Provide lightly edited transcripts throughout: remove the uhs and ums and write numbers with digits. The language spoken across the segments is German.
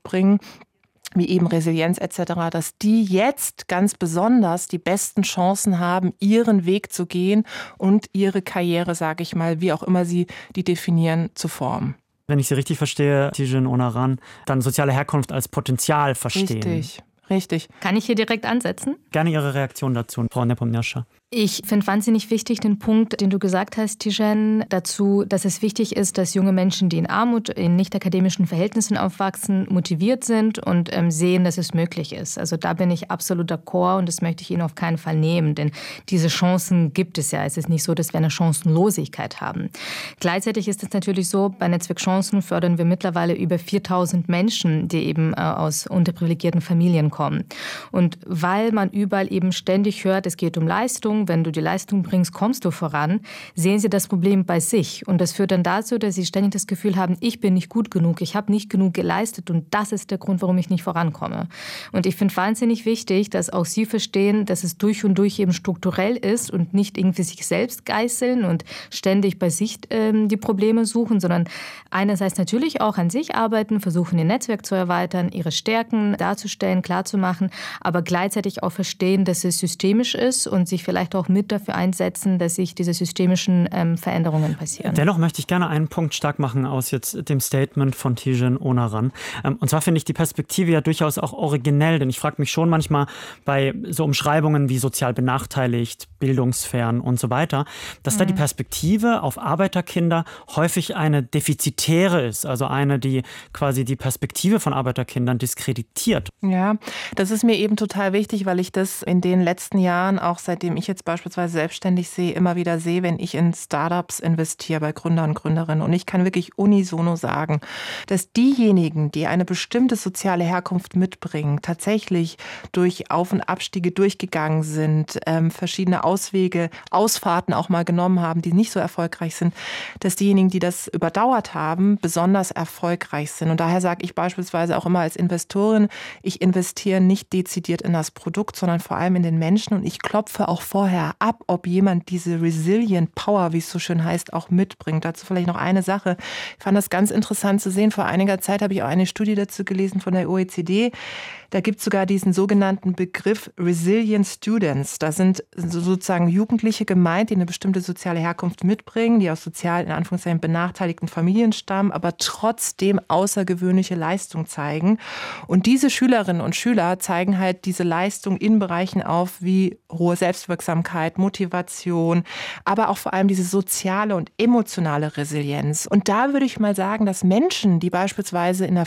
mitbringen, wie eben Resilienz etc., dass die jetzt ganz besonders die besten Chancen haben, ihren Weg zu gehen und ihre Karriere, sage ich mal, wie auch immer sie die definieren, zu formen. Wenn ich Sie richtig verstehe, Tidjane Onaran, dann soziale Herkunft als Potenzial verstehen. Richtig. Kann ich hier direkt ansetzen? Gerne Ihre Reaktion dazu, Frau Nepomniachtchi. Ich finde wahnsinnig wichtig den Punkt, den du gesagt hast, Tidjane, dazu, dass es wichtig ist, dass junge Menschen, die in Armut, in nicht akademischen Verhältnissen aufwachsen, motiviert sind und sehen, dass es möglich ist. Also da bin ich absolut d'accord und das möchte ich Ihnen auf keinen Fall nehmen, denn diese Chancen gibt es ja. Es ist nicht so, dass wir eine Chancenlosigkeit haben. Gleichzeitig ist es natürlich so, bei Netzwerk Chancen fördern wir mittlerweile über 4.000 Menschen, die eben aus unterprivilegierten Familien kommen. Und weil man überall eben ständig hört, es geht um Leistung, wenn du die Leistung bringst, kommst du voran, sehen sie das Problem bei sich. Und das führt dann dazu, dass sie ständig das Gefühl haben, ich bin nicht gut genug, ich habe nicht genug geleistet und das ist der Grund, warum ich nicht vorankomme. Und ich finde wahnsinnig wichtig, dass auch Sie verstehen, dass es durch und durch eben strukturell ist und nicht irgendwie sich selbst geißeln und ständig bei sich die Probleme suchen, sondern einerseits natürlich auch an sich arbeiten, versuchen, ihr Netzwerk zu erweitern, ihre Stärken darzustellen, klarzumachen, aber gleichzeitig auch verstehen, dass es systemisch ist und sich vielleicht auch mit dafür einsetzen, dass sich diese systemischen Veränderungen passieren. Dennoch möchte ich gerne einen Punkt stark machen aus jetzt dem Statement von Tidjane Onaran. Und zwar finde ich die Perspektive ja durchaus auch originell, denn ich frage mich schon manchmal bei so Umschreibungen wie sozial benachteiligt, bildungsfern und so weiter, dass da die Perspektive auf Arbeiterkinder häufig eine defizitäre ist, also eine, die quasi die Perspektive von Arbeiterkindern diskreditiert. Ja, das ist mir eben total wichtig, weil ich das in den letzten Jahren, auch seitdem ich jetzt beispielsweise selbstständig sehe, immer wieder sehe, wenn ich in Startups investiere bei Gründer und Gründerinnen. Und ich kann wirklich unisono sagen, dass diejenigen, die eine bestimmte soziale Herkunft mitbringen, tatsächlich durch Auf- und Abstiege durchgegangen sind, verschiedene Auswege, Ausfahrten auch mal genommen haben, die nicht so erfolgreich sind, dass diejenigen, die das überdauert haben, besonders erfolgreich sind. Und daher sage ich beispielsweise auch immer als Investorin, ich investiere nicht dezidiert in das Produkt, sondern vor allem in den Menschen und ich klopfe auch vorher ab, ob jemand diese Resilient Power, wie es so schön heißt, auch mitbringt. Dazu vielleicht noch eine Sache. Ich fand das ganz interessant zu sehen. Vor einiger Zeit habe ich auch eine Studie dazu gelesen von der OECD. Da gibt es sogar diesen sogenannten Begriff Resilient Students. Da sind sozusagen Jugendliche gemeint, die eine bestimmte soziale Herkunft mitbringen, die aus sozial in Anführungszeichen benachteiligten Familien stammen, aber trotzdem außergewöhnliche Leistung zeigen. Und diese Schülerinnen und Schüler zeigen halt diese Leistung in Bereichen auf wie hohe Selbstwirksamkeit, Motivation, aber auch vor allem diese soziale und emotionale Resilienz. Und da würde ich mal sagen, dass Menschen, die beispielsweise in der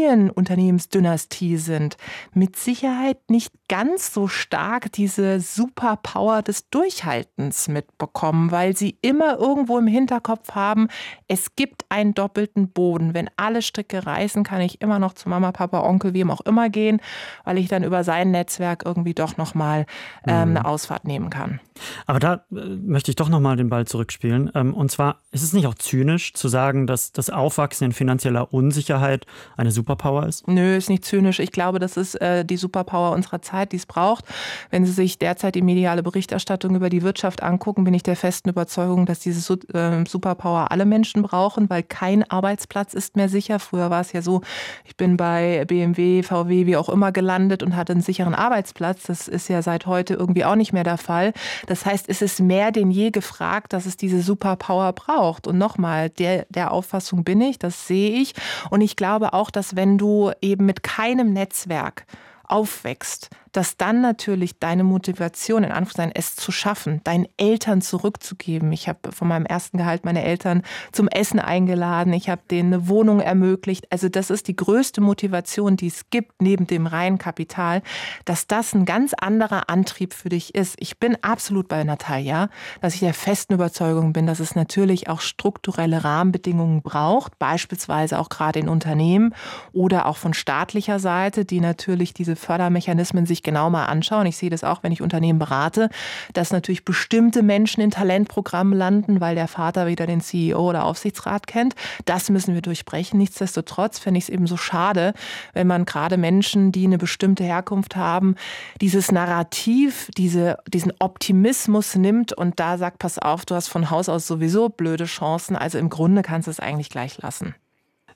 Familienunternehmensdynastie sind, mit Sicherheit nicht ganz so stark diese Superpower des Durchhaltens mitbekommen, weil sie immer irgendwo im Hinterkopf haben, es gibt einen doppelten Boden. Wenn alle Stricke reißen, kann ich immer noch zu Mama, Papa, Onkel, wem auch immer gehen, weil ich dann über sein Netzwerk irgendwie doch nochmal eine Ausfahrt nehmen kann. Aber da möchte ich doch nochmal den Ball zurückspielen. Und zwar ist es nicht auch zynisch zu sagen, dass das Aufwachsen in finanzieller Unsicherheit eine Superpower ist? Nö, ist nicht zynisch. Ich glaube, das ist die Superpower unserer Zeit, die es braucht. Wenn Sie sich derzeit die mediale Berichterstattung über die Wirtschaft angucken, bin ich der festen Überzeugung, dass diese Superpower alle Menschen brauchen, weil kein Arbeitsplatz ist mehr sicher. Früher war es ja so, ich bin bei BMW, VW, wie auch immer gelandet und hatte einen sicheren Arbeitsplatz. Das ist ja seit heute irgendwie auch nicht mehr der Fall. Das heißt, es ist mehr denn je gefragt, dass es diese Superpower braucht. Und nochmal, der Auffassung bin ich, das sehe ich. Und ich glaube auch, dass wenn du eben mit keinem Netzwerk aufwächst, dass dann natürlich deine Motivation, in Anführungszeichen, es zu schaffen, deinen Eltern zurückzugeben. Ich habe von meinem ersten Gehalt meine Eltern zum Essen eingeladen. Ich habe denen eine Wohnung ermöglicht. Also das ist die größte Motivation, die es gibt, neben dem reinen Kapital, dass das ein ganz anderer Antrieb für dich ist. Ich bin absolut bei Natalia, dass ich der festen Überzeugung bin, dass es natürlich auch strukturelle Rahmenbedingungen braucht, beispielsweise auch gerade in Unternehmen oder auch von staatlicher Seite, die natürlich diese Fördermechanismen sich genau mal anschauen. Ich sehe das auch, wenn ich Unternehmen berate, dass natürlich bestimmte Menschen in Talentprogrammen landen, weil der Vater wieder den CEO oder Aufsichtsrat kennt. Das müssen wir durchbrechen. Nichtsdestotrotz finde ich es eben so schade, wenn man gerade Menschen, die eine bestimmte Herkunft haben, dieses Narrativ, diesen Optimismus nimmt und da sagt, pass auf, du hast von Haus aus sowieso blöde Chancen. Also im Grunde kannst du es eigentlich gleich lassen.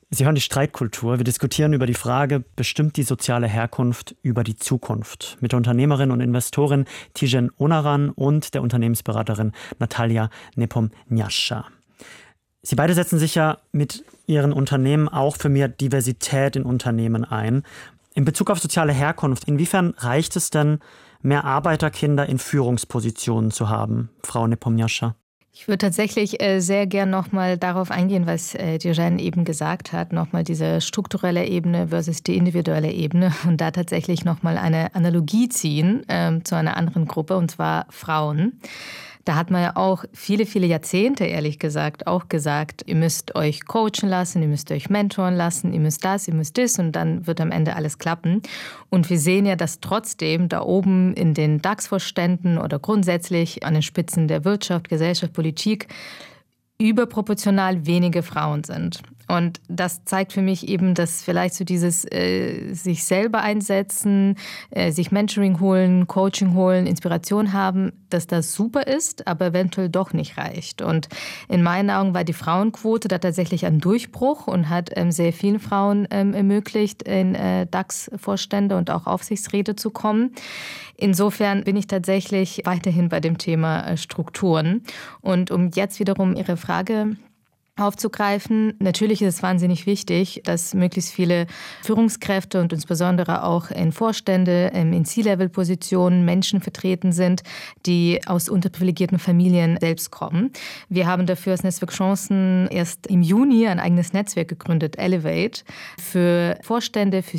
Sie hören die Streitkultur. Wir diskutieren über die Frage, bestimmt die soziale Herkunft über die Zukunft? Mit der Unternehmerin und Investorin Tijen Onaran und der Unternehmensberaterin Natalia Nepomniachtchi. Sie beide setzen sich ja mit ihren Unternehmen auch für mehr Diversität in Unternehmen ein. In Bezug auf soziale Herkunft, inwiefern reicht es denn, mehr Arbeiterkinder in Führungspositionen zu haben, Frau Nepomniachtchi? Ich würde tatsächlich sehr gern nochmal darauf eingehen, was Tijen eben gesagt hat, nochmal diese strukturelle Ebene versus die individuelle Ebene und da tatsächlich nochmal eine Analogie ziehen zu einer anderen Gruppe, und zwar Frauen. Da hat man ja auch viele, viele Jahrzehnte, ehrlich gesagt, auch gesagt, ihr müsst euch coachen lassen, ihr müsst euch mentoren lassen, ihr müsst das, ihr müsst das und dann wird am Ende alles klappen. Und wir sehen ja, dass trotzdem da oben in den DAX-Vorständen oder grundsätzlich an den Spitzen der Wirtschaft, Gesellschaft, Politik überproportional wenige Frauen sind. Und das zeigt für mich eben, dass vielleicht so dieses sich selber einsetzen, sich Mentoring holen, Coaching holen, Inspiration haben, dass das super ist, aber eventuell doch nicht reicht. Und in meinen Augen war die Frauenquote da tatsächlich ein Durchbruch und hat sehr vielen Frauen ermöglicht, in DAX-Vorstände und auch Aufsichtsräte zu kommen. Insofern bin ich tatsächlich weiterhin bei dem Thema Strukturen. Und um jetzt wiederum Ihre Frage aufzugreifen. Natürlich ist es wahnsinnig wichtig, dass möglichst viele Führungskräfte und insbesondere auch in Vorstände, in C-Level-Positionen Menschen vertreten sind, die aus unterprivilegierten Familien selbst kommen. Wir haben dafür als Netzwerk Chancen erst im Juni ein eigenes Netzwerk gegründet, Elevate, für Vorstände, für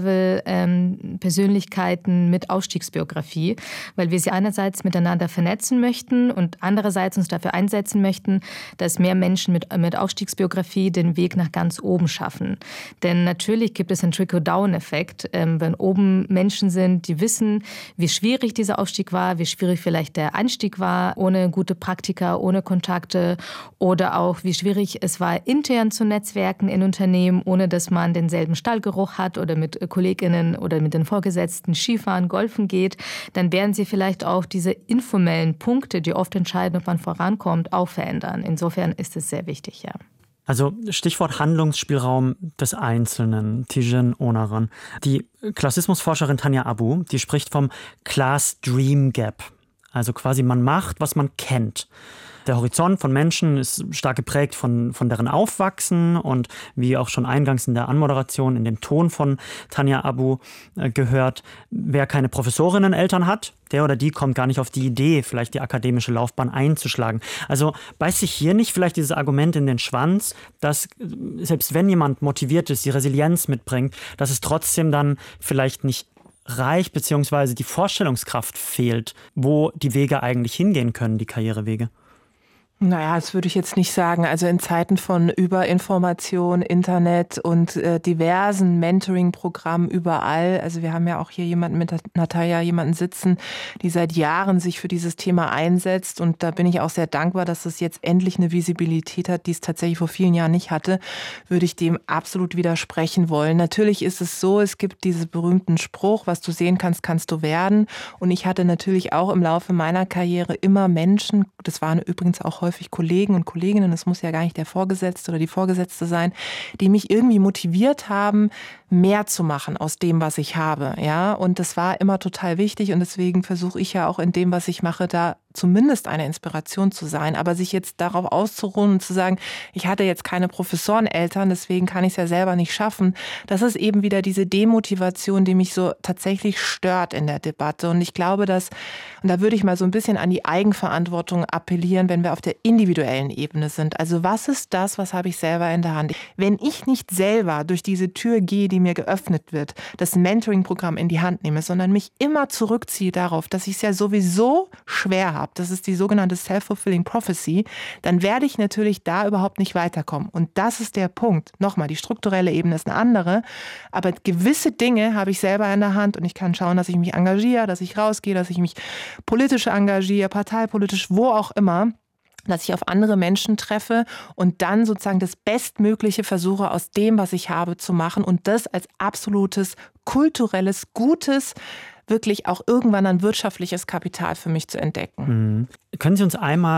C-Level-Persönlichkeiten mit Ausstiegsbiografie, weil wir sie einerseits miteinander vernetzen möchten und andererseits uns dafür einsetzen möchten, dass mehr Menschen mit Aufstiegsbiografie den Weg nach ganz oben schaffen. Denn natürlich gibt es einen Trickle-Down-Effekt, wenn oben Menschen sind, die wissen, wie schwierig dieser Aufstieg war, wie schwierig vielleicht der Einstieg war, ohne gute Praktika, ohne Kontakte oder auch wie schwierig es war, intern zu netzwerken in Unternehmen, ohne dass man denselben Stallgeruch hat oder mit KollegInnen oder mit den Vorgesetzten Skifahren, Golfen geht, dann werden sie vielleicht auch diese informellen Punkte, die oft entscheiden, ob man vorankommt, auch verändern. Insofern ist es sehr wichtig. Ja. Also Stichwort Handlungsspielraum des Einzelnen, Tijen Onaran. Die Klassismusforscherin Tanja Abu, die spricht vom Class Dream Gap. Also quasi man macht, was man kennt. Der Horizont von Menschen ist stark geprägt von deren Aufwachsen und wie auch schon eingangs in der Anmoderation in dem Ton von Tanja Abu gehört, wer keine Professorinnen-Eltern hat, der oder die kommt gar nicht auf die Idee, vielleicht die akademische Laufbahn einzuschlagen. Also beißt sich hier nicht vielleicht dieses Argument in den Schwanz, dass selbst wenn jemand motiviert ist, die Resilienz mitbringt, dass es trotzdem dann vielleicht nicht reicht, beziehungsweise die Vorstellungskraft fehlt, wo die Wege eigentlich hingehen können, die Karrierewege? Naja, das würde ich jetzt nicht sagen. Also in Zeiten von Überinformation, Internet und diversen Mentoring-Programmen überall. Also wir haben ja auch hier jemanden mit Natalia, jemanden sitzen, die seit Jahren sich für dieses Thema einsetzt. Und da bin ich auch sehr dankbar, dass es jetzt endlich eine Visibilität hat, die es tatsächlich vor vielen Jahren nicht hatte. Würde ich dem absolut widersprechen wollen. Natürlich ist es so, es gibt diesen berühmten Spruch, was du sehen kannst, kannst du werden. Und ich hatte natürlich auch im Laufe meiner Karriere immer Menschen, das waren übrigens auch häufig Kollegen und Kolleginnen, es muss ja gar nicht der Vorgesetzte oder die Vorgesetzte sein, die mich irgendwie motiviert haben, mehr zu machen aus dem, was ich habe. Ja? Und das war immer total wichtig und deswegen versuche ich ja auch in dem, was ich mache, da zumindest eine Inspiration zu sein. Aber sich jetzt darauf auszuruhen und zu sagen, ich hatte jetzt keine Professoreneltern, deswegen kann ich es ja selber nicht schaffen, das ist eben wieder diese Demotivation, die mich so tatsächlich stört in der Debatte. Und ich glaube, dass, und da würde ich mal so ein bisschen an die Eigenverantwortung appellieren, wenn wir auf der individuellen Ebene sind. Also was ist das, was habe ich selber in der Hand? Wenn ich nicht selber durch diese Tür gehe, die mir geöffnet wird, das Mentoring-Programm in die Hand nehme, sondern mich immer zurückziehe darauf, dass ich es ja sowieso schwer habe, das ist die sogenannte Self-Fulfilling Prophecy, dann werde ich natürlich da überhaupt nicht weiterkommen. Und das ist der Punkt. Nochmal, die strukturelle Ebene ist eine andere, aber gewisse Dinge habe ich selber in der Hand und ich kann schauen, dass ich mich engagiere, dass ich rausgehe, dass ich mich politisch engagiere, parteipolitisch, wo auch immer, dass ich auf andere Menschen treffe und dann sozusagen das Bestmögliche versuche, aus dem, was ich habe, zu machen und das als absolutes, kulturelles, gutes, wirklich auch irgendwann ein wirtschaftliches Kapital für mich zu entdecken. Können Sie uns einmal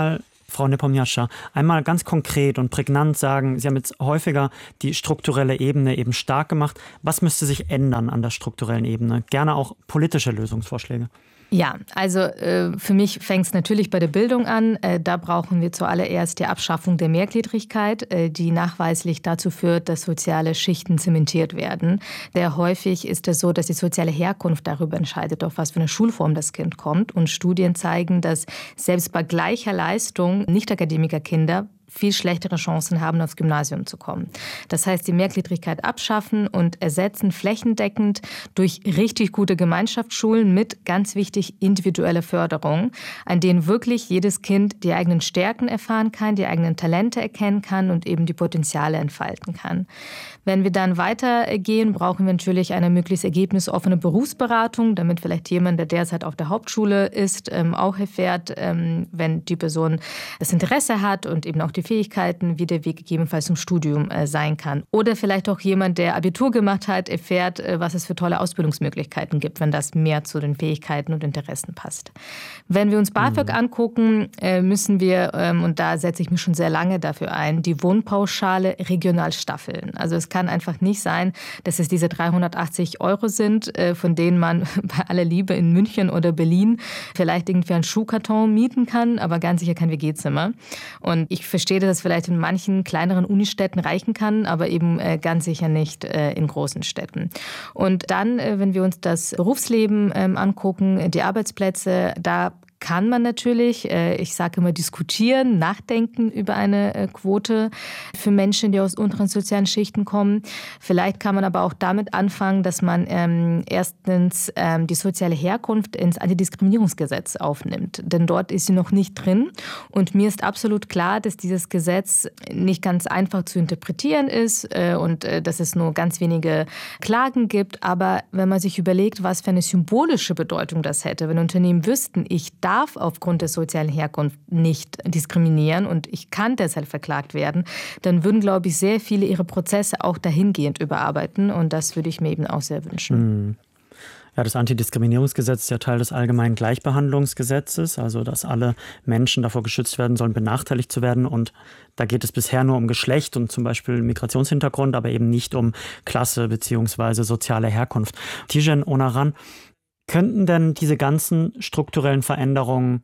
Frau Nepomniachtchi, einmal ganz konkret und prägnant sagen, Sie haben jetzt häufiger die strukturelle Ebene eben stark gemacht. Was müsste sich ändern an der strukturellen Ebene? Gerne auch politische Lösungsvorschläge. Ja, also für mich fängt es natürlich bei der Bildung an. Da brauchen wir zuallererst die Abschaffung der Mehrgliedrigkeit, die nachweislich dazu führt, dass soziale Schichten zementiert werden. Sehr häufig ist es so, dass die soziale Herkunft darüber entscheidet, auf was für eine Schulform das Kind kommt. Und Studien zeigen, dass selbst bei gleicher Leistung Nicht-Akademiker-Kinder viel schlechtere Chancen haben, aufs Gymnasium zu kommen. Das heißt, die Mehrgliedrigkeit abschaffen und ersetzen flächendeckend durch richtig gute Gemeinschaftsschulen mit, ganz wichtig, individueller Förderung, an denen wirklich jedes Kind die eigenen Stärken erfahren kann, die eigenen Talente erkennen kann und eben die Potenziale entfalten kann. Wenn wir dann weitergehen, brauchen wir natürlich eine möglichst ergebnisoffene Berufsberatung, damit vielleicht jemand, der derzeit auf der Hauptschule ist, auch erfährt, wenn die Person das Interesse hat und eben auch die Fähigkeiten, wie der Weg gegebenenfalls zum Studium sein kann. Oder vielleicht auch jemand, der Abitur gemacht hat, erfährt, was es für tolle Ausbildungsmöglichkeiten gibt, wenn das mehr zu den Fähigkeiten und Interessen passt. Wenn wir uns BAföG angucken, müssen wir, und da setze ich mich schon sehr lange dafür ein, die Wohnpauschale regional staffeln. Also es kann einfach nicht sein, dass es diese 380 € sind, von denen man bei aller Liebe in München oder Berlin vielleicht irgendwie einen Schuhkarton mieten kann, aber ganz sicher kein WG-Zimmer. Und ich verstehe, dass es vielleicht in manchen kleineren Unistädten reichen kann, aber eben ganz sicher nicht in großen Städten. Und dann, wenn wir uns das Berufsleben angucken, die Arbeitsplätze, da kann man natürlich, ich sage immer, diskutieren, nachdenken über eine Quote für Menschen, die aus unteren sozialen Schichten kommen. Vielleicht kann man aber auch damit anfangen, dass man erstens die soziale Herkunft ins Antidiskriminierungsgesetz aufnimmt. Denn dort ist sie noch nicht drin. Und mir ist absolut klar, dass dieses Gesetz nicht ganz einfach zu interpretieren ist und dass es nur ganz wenige Klagen gibt. Aber wenn man sich überlegt, was für eine symbolische Bedeutung das hätte, wenn Unternehmen wüssten, ich darf aufgrund der sozialen Herkunft nicht diskriminieren und ich kann deshalb verklagt werden, dann würden, glaube ich, sehr viele ihre Prozesse auch dahingehend überarbeiten und das würde ich mir eben auch sehr wünschen. Ja, das Antidiskriminierungsgesetz ist ja Teil des Allgemeinen Gleichbehandlungsgesetzes, also dass alle Menschen davor geschützt werden sollen, benachteiligt zu werden. Und da geht es bisher nur um Geschlecht und zum Beispiel Migrationshintergrund, aber eben nicht um Klasse bzw. soziale Herkunft. Tidjane Onaran, könnten denn diese ganzen strukturellen Veränderungen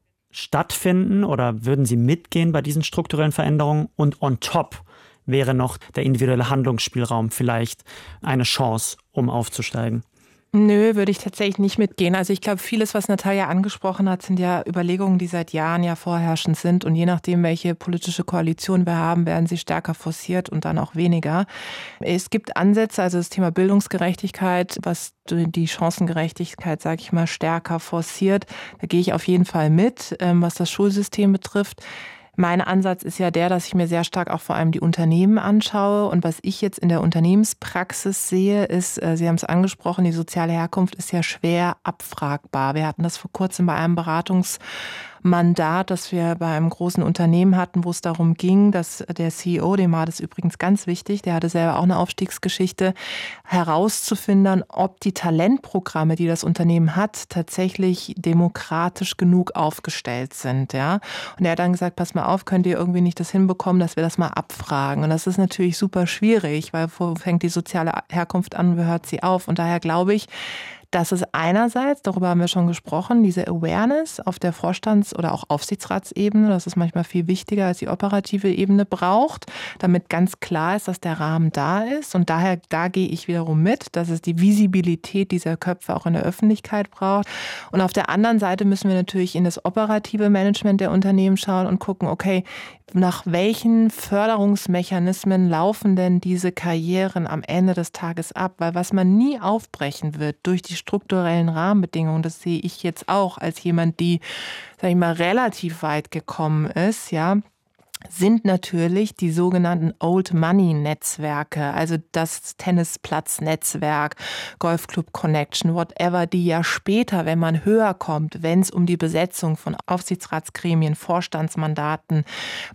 stattfinden oder würden Sie mitgehen bei diesen strukturellen Veränderungen? Und on top wäre noch der individuelle Handlungsspielraum vielleicht eine Chance, um aufzusteigen? Nö, würde ich tatsächlich nicht mitgehen. Also ich glaube, vieles, was Natalia angesprochen hat, sind ja Überlegungen, die seit Jahren ja vorherrschend sind. Und je nachdem, welche politische Koalition wir haben, werden sie stärker forciert und dann auch weniger. Es gibt Ansätze, also das Thema Bildungsgerechtigkeit, was die Chancengerechtigkeit, sage ich mal, stärker forciert. Da gehe ich auf jeden Fall mit, was das Schulsystem betrifft. Mein Ansatz ist ja der, dass ich mir sehr stark auch vor allem die Unternehmen anschaue. Und was ich jetzt in der Unternehmenspraxis sehe, ist, Sie haben es angesprochen, die soziale Herkunft ist ja schwer abfragbar. Wir hatten das vor kurzem bei einem Beratungsmandat, das wir bei einem großen Unternehmen hatten, wo es darum ging, dass der CEO, dem war das übrigens ganz wichtig, der hatte selber auch eine Aufstiegsgeschichte, herauszufinden, ob die Talentprogramme, die das Unternehmen hat, tatsächlich demokratisch genug aufgestellt sind. Ja? Und er hat dann gesagt, pass mal auf, könnt ihr irgendwie nicht das hinbekommen, dass wir das mal abfragen. Und das ist natürlich super schwierig, weil wo fängt die soziale Herkunft an, wo hört sie auf? Und daher glaube ich, dass es einerseits, darüber haben wir schon gesprochen, diese Awareness auf der Vorstands- oder auch Aufsichtsratsebene, das ist manchmal viel wichtiger als die operative Ebene, braucht, damit ganz klar ist, dass der Rahmen da ist. Und daher, da gehe ich wiederum mit, dass es die Visibilität dieser Köpfe auch in der Öffentlichkeit braucht. Und auf der anderen Seite müssen wir natürlich in das operative Management der Unternehmen schauen und gucken, okay, nach welchen Förderungsmechanismen laufen denn diese Karrieren am Ende des Tages ab? Weil was man nie aufbrechen wird durch die strukturellen Rahmenbedingungen, das sehe ich jetzt auch als jemand, die, sag ich mal, relativ weit gekommen ist, ja, sind natürlich die sogenannten Old Money Netzwerke, also das Tennisplatz-Netzwerk, Golfclub Connection, whatever, die ja später, wenn man höher kommt, wenn es um die Besetzung von Aufsichtsratsgremien, Vorstandsmandaten,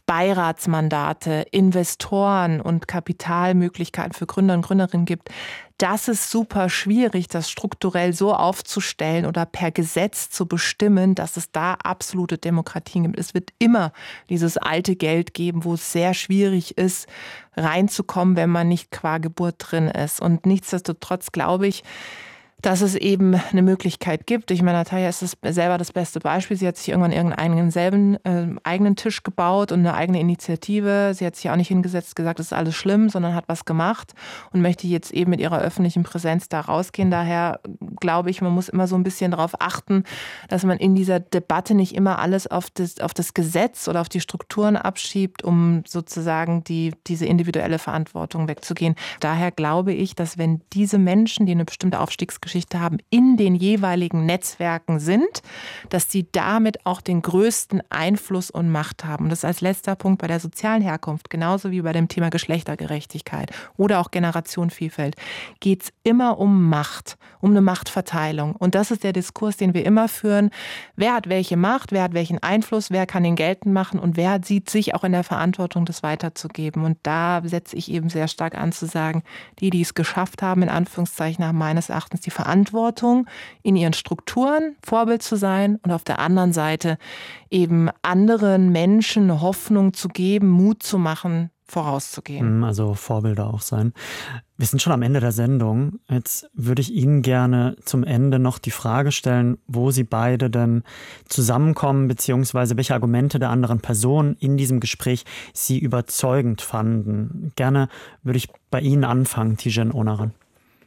Beiratsmandate, Investoren und Kapitalmöglichkeiten für Gründer und Gründerinnen gibt, Das ist super schwierig, das strukturell so aufzustellen oder per Gesetz zu bestimmen, dass es da absolute Demokratien gibt. Es wird immer dieses alte Geld geben, wo es sehr schwierig ist, reinzukommen, wenn man nicht qua Geburt drin ist. Und nichtsdestotrotz glaube ich, dass es eben eine Möglichkeit gibt. Ich meine, Natalia ist selber das beste Beispiel. Sie hat sich irgendwann irgendeinen eigenen Tisch gebaut und eine eigene Initiative. Sie hat sich auch nicht hingesetzt, gesagt, das ist alles schlimm, sondern hat was gemacht und möchte jetzt eben mit ihrer öffentlichen Präsenz da rausgehen. Daher glaube ich, man muss immer so ein bisschen darauf achten, dass man in dieser Debatte nicht immer alles auf das Gesetz oder auf die Strukturen abschiebt, um sozusagen diese individuelle Verantwortung wegzugehen. Daher glaube ich, dass wenn diese Menschen, die eine bestimmte Aufstiegsgeschichte haben, in den jeweiligen Netzwerken sind, dass die damit auch den größten Einfluss und Macht haben. Und das als letzter Punkt bei der sozialen Herkunft, genauso wie bei dem Thema Geschlechtergerechtigkeit oder auch Generationenvielfalt, geht es immer um Macht, um eine Machtverteilung. Und das ist der Diskurs, den wir immer führen. Wer hat welche Macht, wer hat welchen Einfluss, wer kann ihn geltend machen und wer sieht sich auch in der Verantwortung, das weiterzugeben. Und da setze ich eben sehr stark an zu sagen, die es geschafft haben, in Anführungszeichen, haben meines Erachtens die Verantwortung, in ihren Strukturen Vorbild zu sein und auf der anderen Seite eben anderen Menschen Hoffnung zu geben, Mut zu machen, vorauszugehen. Also Vorbilder auch sein. Wir sind schon am Ende der Sendung. Jetzt würde ich Ihnen gerne zum Ende noch die Frage stellen, wo Sie beide denn zusammenkommen, beziehungsweise welche Argumente der anderen Person in diesem Gespräch Sie überzeugend fanden. Gerne würde ich bei Ihnen anfangen, Tijen Onaran.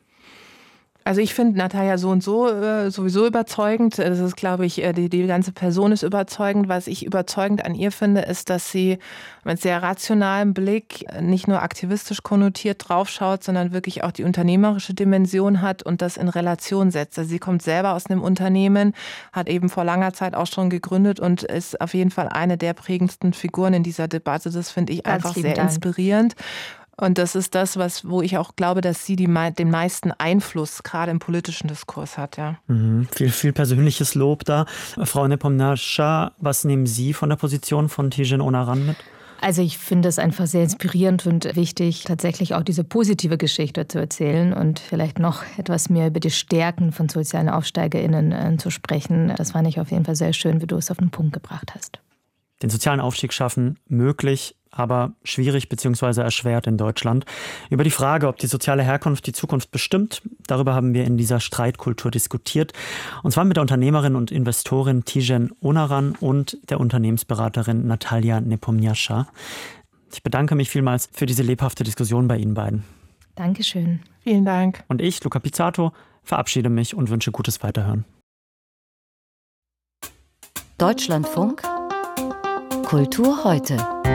Also ich finde Natalia so und so sowieso überzeugend. Das ist, glaube ich, die ganze Person ist überzeugend. Was ich überzeugend an ihr finde, ist, dass sie mit sehr rationalem Blick nicht nur aktivistisch konnotiert draufschaut, sondern wirklich auch die unternehmerische Dimension hat und das in Relation setzt. Also sie kommt selber aus einem Unternehmen, hat eben vor langer Zeit auch schon gegründet und ist auf jeden Fall eine der prägendsten Figuren in dieser Debatte. Das finde ich einfach sehr inspirierend. Und das ist das, wo ich auch glaube, dass sie den meisten Einfluss gerade im politischen Diskurs hat. Ja. Viel persönliches Lob da. Frau Nepomniachtchi, was nehmen Sie von der Position von Tijen Onaran mit? Also ich finde es einfach sehr inspirierend und wichtig, tatsächlich auch diese positive Geschichte zu erzählen und vielleicht noch etwas mehr über die Stärken von sozialen AufsteigerInnen zu sprechen. Das fand ich auf jeden Fall sehr schön, wie du es auf den Punkt gebracht hast. Den sozialen Aufstieg schaffen möglich, aber schwierig bzw. erschwert in Deutschland. Über die Frage, ob die soziale Herkunft die Zukunft bestimmt, darüber haben wir in dieser Streitkultur diskutiert. Und zwar mit der Unternehmerin und Investorin Tijen Onaran und der Unternehmensberaterin Natalia Nepomniachtchi. Ich bedanke mich vielmals für diese lebhafte Diskussion bei Ihnen beiden. Dankeschön. Vielen Dank. Und ich, Luca Pizzato, verabschiede mich und wünsche gutes Weiterhören. Deutschlandfunk Kultur heute.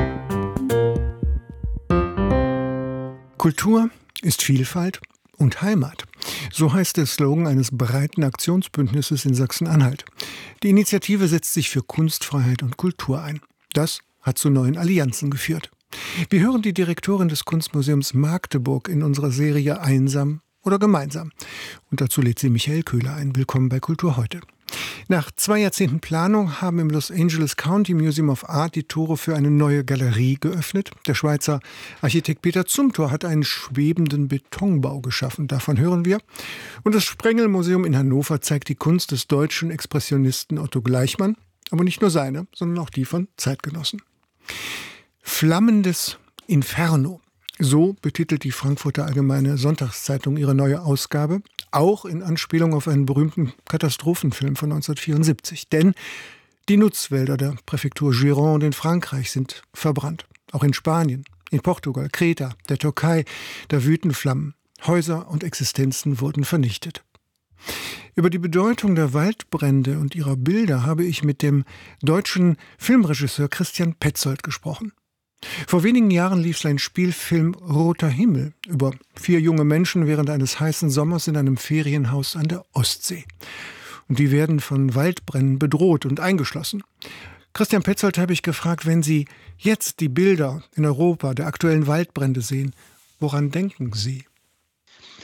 Kultur ist Vielfalt und Heimat. So heißt der Slogan eines breiten Aktionsbündnisses in Sachsen-Anhalt. Die Initiative setzt sich für Kunstfreiheit und Kultur ein. Das hat zu neuen Allianzen geführt. Wir hören die Direktorin des Kunstmuseums Magdeburg in unserer Serie Einsam oder Gemeinsam. Und dazu lädt sie Michael Köhler ein. Willkommen bei Kultur heute. Nach 2 Jahrzehnten Planung haben im Los Angeles County Museum of Art die Tore für eine neue Galerie geöffnet. Der Schweizer Architekt Peter Zumthor hat einen schwebenden Betonbau geschaffen. Davon hören wir. Und das Sprengel-Museum in Hannover zeigt die Kunst des deutschen Expressionisten Otto Gleichmann. Aber nicht nur seine, sondern auch die von Zeitgenossen. Flammendes Inferno. So betitelt die Frankfurter Allgemeine Sonntagszeitung ihre neue Ausgabe, auch in Anspielung auf einen berühmten Katastrophenfilm von 1974. Denn die Nutzwälder der Präfektur Gironde in Frankreich sind verbrannt. Auch in Spanien, in Portugal, Kreta, der Türkei, da wüten Flammen. Häuser und Existenzen wurden vernichtet. Über die Bedeutung der Waldbrände und ihrer Bilder habe ich mit dem deutschen Filmregisseur Christian Petzold gesprochen. Vor wenigen Jahren lief sein Spielfilm Roter Himmel über 4 junge Menschen während eines heißen Sommers in einem Ferienhaus an der Ostsee. Und die werden von Waldbränden bedroht und eingeschlossen. Christian Petzold habe ich gefragt, wenn Sie jetzt die Bilder in Europa der aktuellen Waldbrände sehen, woran denken Sie?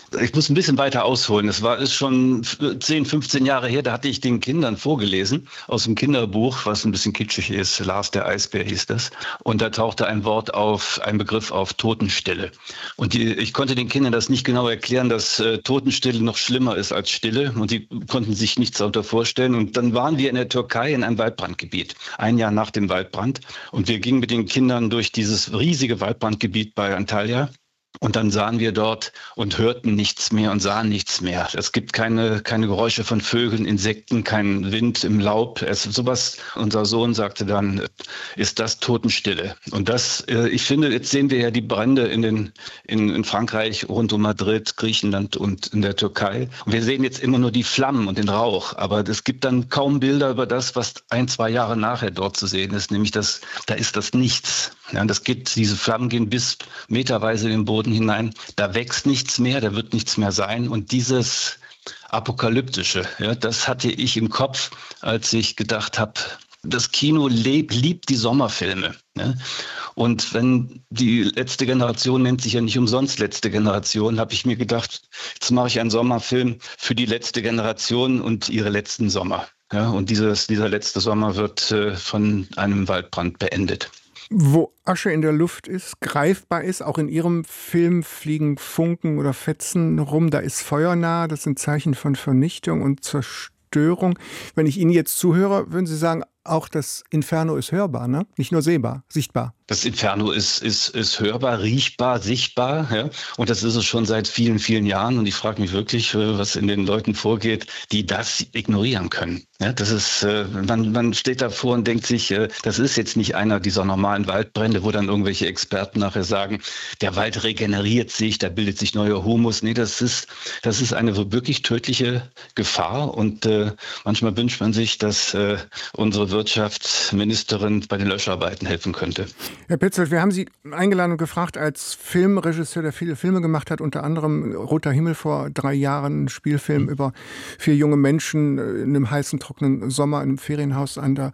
Ich muss ein bisschen weiter ausholen. Ist schon 10, 15 Jahre her, da hatte ich den Kindern vorgelesen aus dem Kinderbuch, was ein bisschen kitschig ist. Lars der Eisbär hieß das. Und da tauchte ein Begriff auf, Totenstille. Und ich konnte den Kindern das nicht genau erklären, dass Totenstille noch schlimmer ist als Stille. Und die konnten sich nichts darunter vorstellen. Und dann waren wir in der Türkei in einem Waldbrandgebiet, ein Jahr nach dem Waldbrand. Und wir gingen mit den Kindern durch dieses riesige Waldbrandgebiet bei Antalya. Und dann sahen wir dort und hörten nichts mehr und sahen nichts mehr. Es gibt keine Geräusche von Vögeln, Insekten, kein Wind im Laub. Unser Sohn sagte dann, ist das Totenstille. Und ich finde, jetzt sehen wir ja die Brände in Frankreich, rund um Madrid, Griechenland und in der Türkei. Und wir sehen jetzt immer nur die Flammen und den Rauch. Aber es gibt dann kaum Bilder über das, was 1, 2 Jahre nachher dort zu sehen ist. Nämlich, da ist das Nichts. Ja, diese Flammen gehen bis meterweise in den Boden hinein. Da wächst nichts mehr, da wird nichts mehr sein. Und dieses Apokalyptische, ja, das hatte ich im Kopf, als ich gedacht habe, das Kino liebt die Sommerfilme. Ne? Und wenn die letzte Generation nennt sich ja nicht umsonst letzte Generation, habe ich mir gedacht, jetzt mache ich einen Sommerfilm für die letzte Generation und ihre letzten Sommer. Ja? Und dieser letzte Sommer wird von einem Waldbrand beendet. Wo Asche in der Luft ist, greifbar ist, auch in Ihrem Film fliegen Funken oder Fetzen rum, da ist Feuer nah, das sind Zeichen von Vernichtung und Zerstörung. Wenn ich Ihnen jetzt zuhöre, würden Sie sagen, auch das Inferno ist hörbar, ne? Nicht nur sehbar, sichtbar. Das Inferno ist hörbar, riechbar, sichtbar. Ja? Und das ist es schon seit vielen, vielen Jahren. Und ich frage mich wirklich, was in den Leuten vorgeht, die das ignorieren können. Ja, das ist, man steht davor und denkt sich, das ist jetzt nicht einer dieser normalen Waldbrände, wo dann irgendwelche Experten nachher sagen, der Wald regeneriert sich, da bildet sich neuer Humus. Nee, das ist eine wirklich tödliche Gefahr. Und manchmal wünscht man sich, dass unsere Wirtschaftsministerin bei den Löscharbeiten helfen könnte. Herr Petzold, wir haben Sie eingeladen und gefragt als Filmregisseur, der viele Filme gemacht hat, unter anderem Roter Himmel vor 3 Jahren, ein Spielfilm über 4 junge Menschen in einem heißen, trockenen Sommer in einem Ferienhaus an der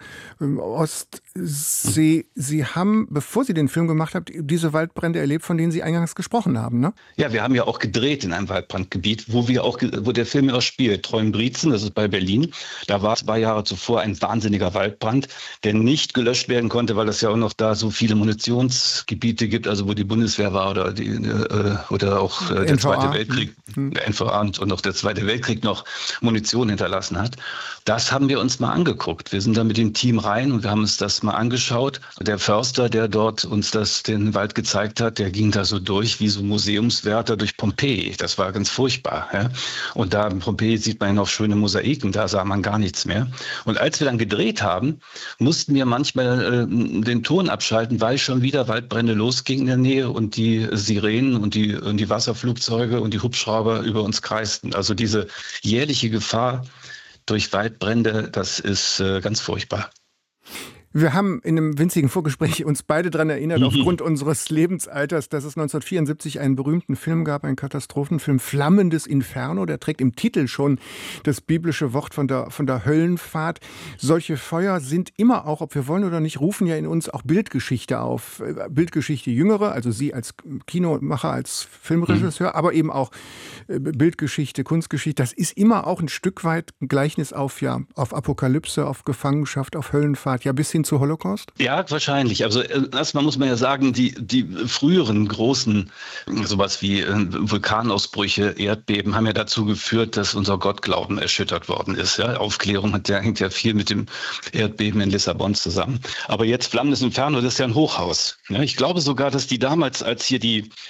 Ostsee. Sie haben, bevor Sie den Film gemacht haben, diese Waldbrände erlebt, von denen Sie eingangs gesprochen haben, ne? Ja, wir haben ja auch gedreht in einem Waldbrandgebiet, wo der Film ja auch spielt. Treuenbrietzen, das ist bei Berlin. Da war 2 Jahre zuvor ein wahnsinniger Waldbrand, der nicht gelöscht werden konnte, weil es ja auch noch da so viele Munitionsgebiete gibt, also wo die Bundeswehr war oder auch der Zweite Weltkrieg, der NVA und auch der Zweite Weltkrieg noch Munition hinterlassen hat. Das haben wir uns mal angeguckt. Wir sind da mit dem Team rein und wir haben uns das mal angeschaut. Der Förster, der dort uns den Wald gezeigt hat, der ging da so durch wie so Museumswärter durch Pompeji. Das war ganz furchtbar. Ja? Und da in Pompeji sieht man ja noch schöne Mosaiken, da sah man gar nichts mehr. Und als wir dann gedreht haben, mussten wir manchmal den Ton abschalten, weil schon wieder Waldbrände losgingen in der Nähe und die Sirenen und die Wasserflugzeuge und die Hubschrauber über uns kreisten. Also diese jährliche Gefahr durch Waldbrände, das ist ganz furchtbar. Wir haben in einem winzigen Vorgespräch uns beide daran erinnert, aufgrund unseres Lebensalters, dass es 1974 einen berühmten Film gab, einen Katastrophenfilm, Flammendes Inferno. Der trägt im Titel schon das biblische Wort von der Höllenfahrt. Solche Feuer sind immer auch, ob wir wollen oder nicht, rufen ja in uns auch Bildgeschichte auf. Bildgeschichte Jüngere, also Sie als Kinomacher, als Filmregisseur, aber eben auch Bildgeschichte, Kunstgeschichte. Das ist immer auch ein Stück weit ein Gleichnis auf Apokalypse, auf Gefangenschaft, auf Höllenfahrt, ja bis hin zu Holocaust? Ja, wahrscheinlich. Also erstmal muss man ja sagen, die früheren großen, sowas wie Vulkanausbrüche, Erdbeben, haben ja dazu geführt, dass unser Gottglauben erschüttert worden ist. Ja? Aufklärung hängt ja viel mit dem Erdbeben in Lissabon zusammen. Aber jetzt Flammendes Inferno, das ist ja ein Hochhaus. Ja? Ich glaube sogar, dass die damals, als der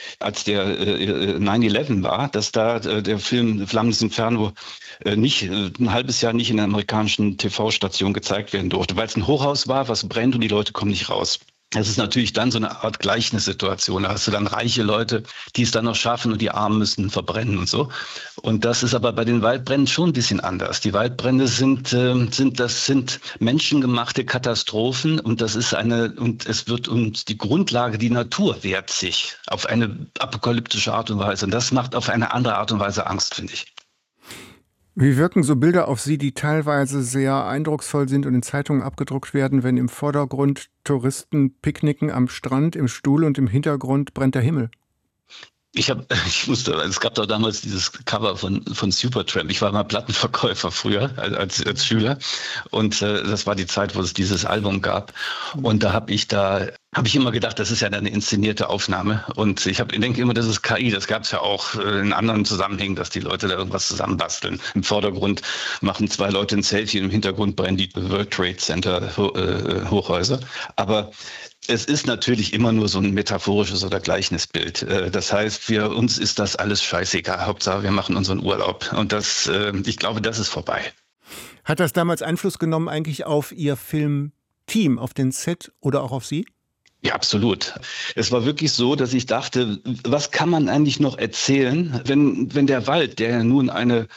9/11 war, dass da der Film Flammendes Inferno nicht ein halbes Jahr nicht in der amerikanischen TV-Station gezeigt werden durfte, weil es ein Hochhaus war, was brennt und die Leute kommen nicht raus. Das ist natürlich dann so eine Art Gleichnissituation. Da hast du dann reiche Leute, die es dann noch schaffen und die Armen müssen verbrennen und so. Und das ist aber bei den Waldbränden schon ein bisschen anders. Die Waldbrände sind menschengemachte Katastrophen und die Grundlage, die Natur wehrt sich auf eine apokalyptische Art und Weise. Und das macht auf eine andere Art und Weise Angst, finde ich. Wie wirken so Bilder auf Sie, die teilweise sehr eindrucksvoll sind und in Zeitungen abgedruckt werden, wenn im Vordergrund Touristen picknicken am Strand, im Stuhl und im Hintergrund brennt der Himmel? Es gab doch damals dieses Cover von Supertramp. Ich war mal Plattenverkäufer früher als Schüler und das war die Zeit, wo es dieses Album gab. Und da habe ich immer gedacht, das ist ja eine inszenierte Aufnahme. Und ich denke immer, das ist KI. Das gab es ja auch in anderen Zusammenhängen, dass die Leute da irgendwas zusammenbasteln. Im Vordergrund machen 2 Leute ein Selfie, im Hintergrund brennen die World Trade Center Hochhäuser. Aber es ist natürlich immer nur so ein metaphorisches oder Gleichnisbild. Das heißt, für uns ist das alles scheißegal. Hauptsache, wir machen unseren Urlaub. Und ich glaube, das ist vorbei. Hat das damals Einfluss genommen eigentlich auf Ihr Filmteam, auf den Set oder auch auf Sie? Ja, absolut. Es war wirklich so, dass ich dachte, was kann man eigentlich noch erzählen, wenn der Wald, der ja nun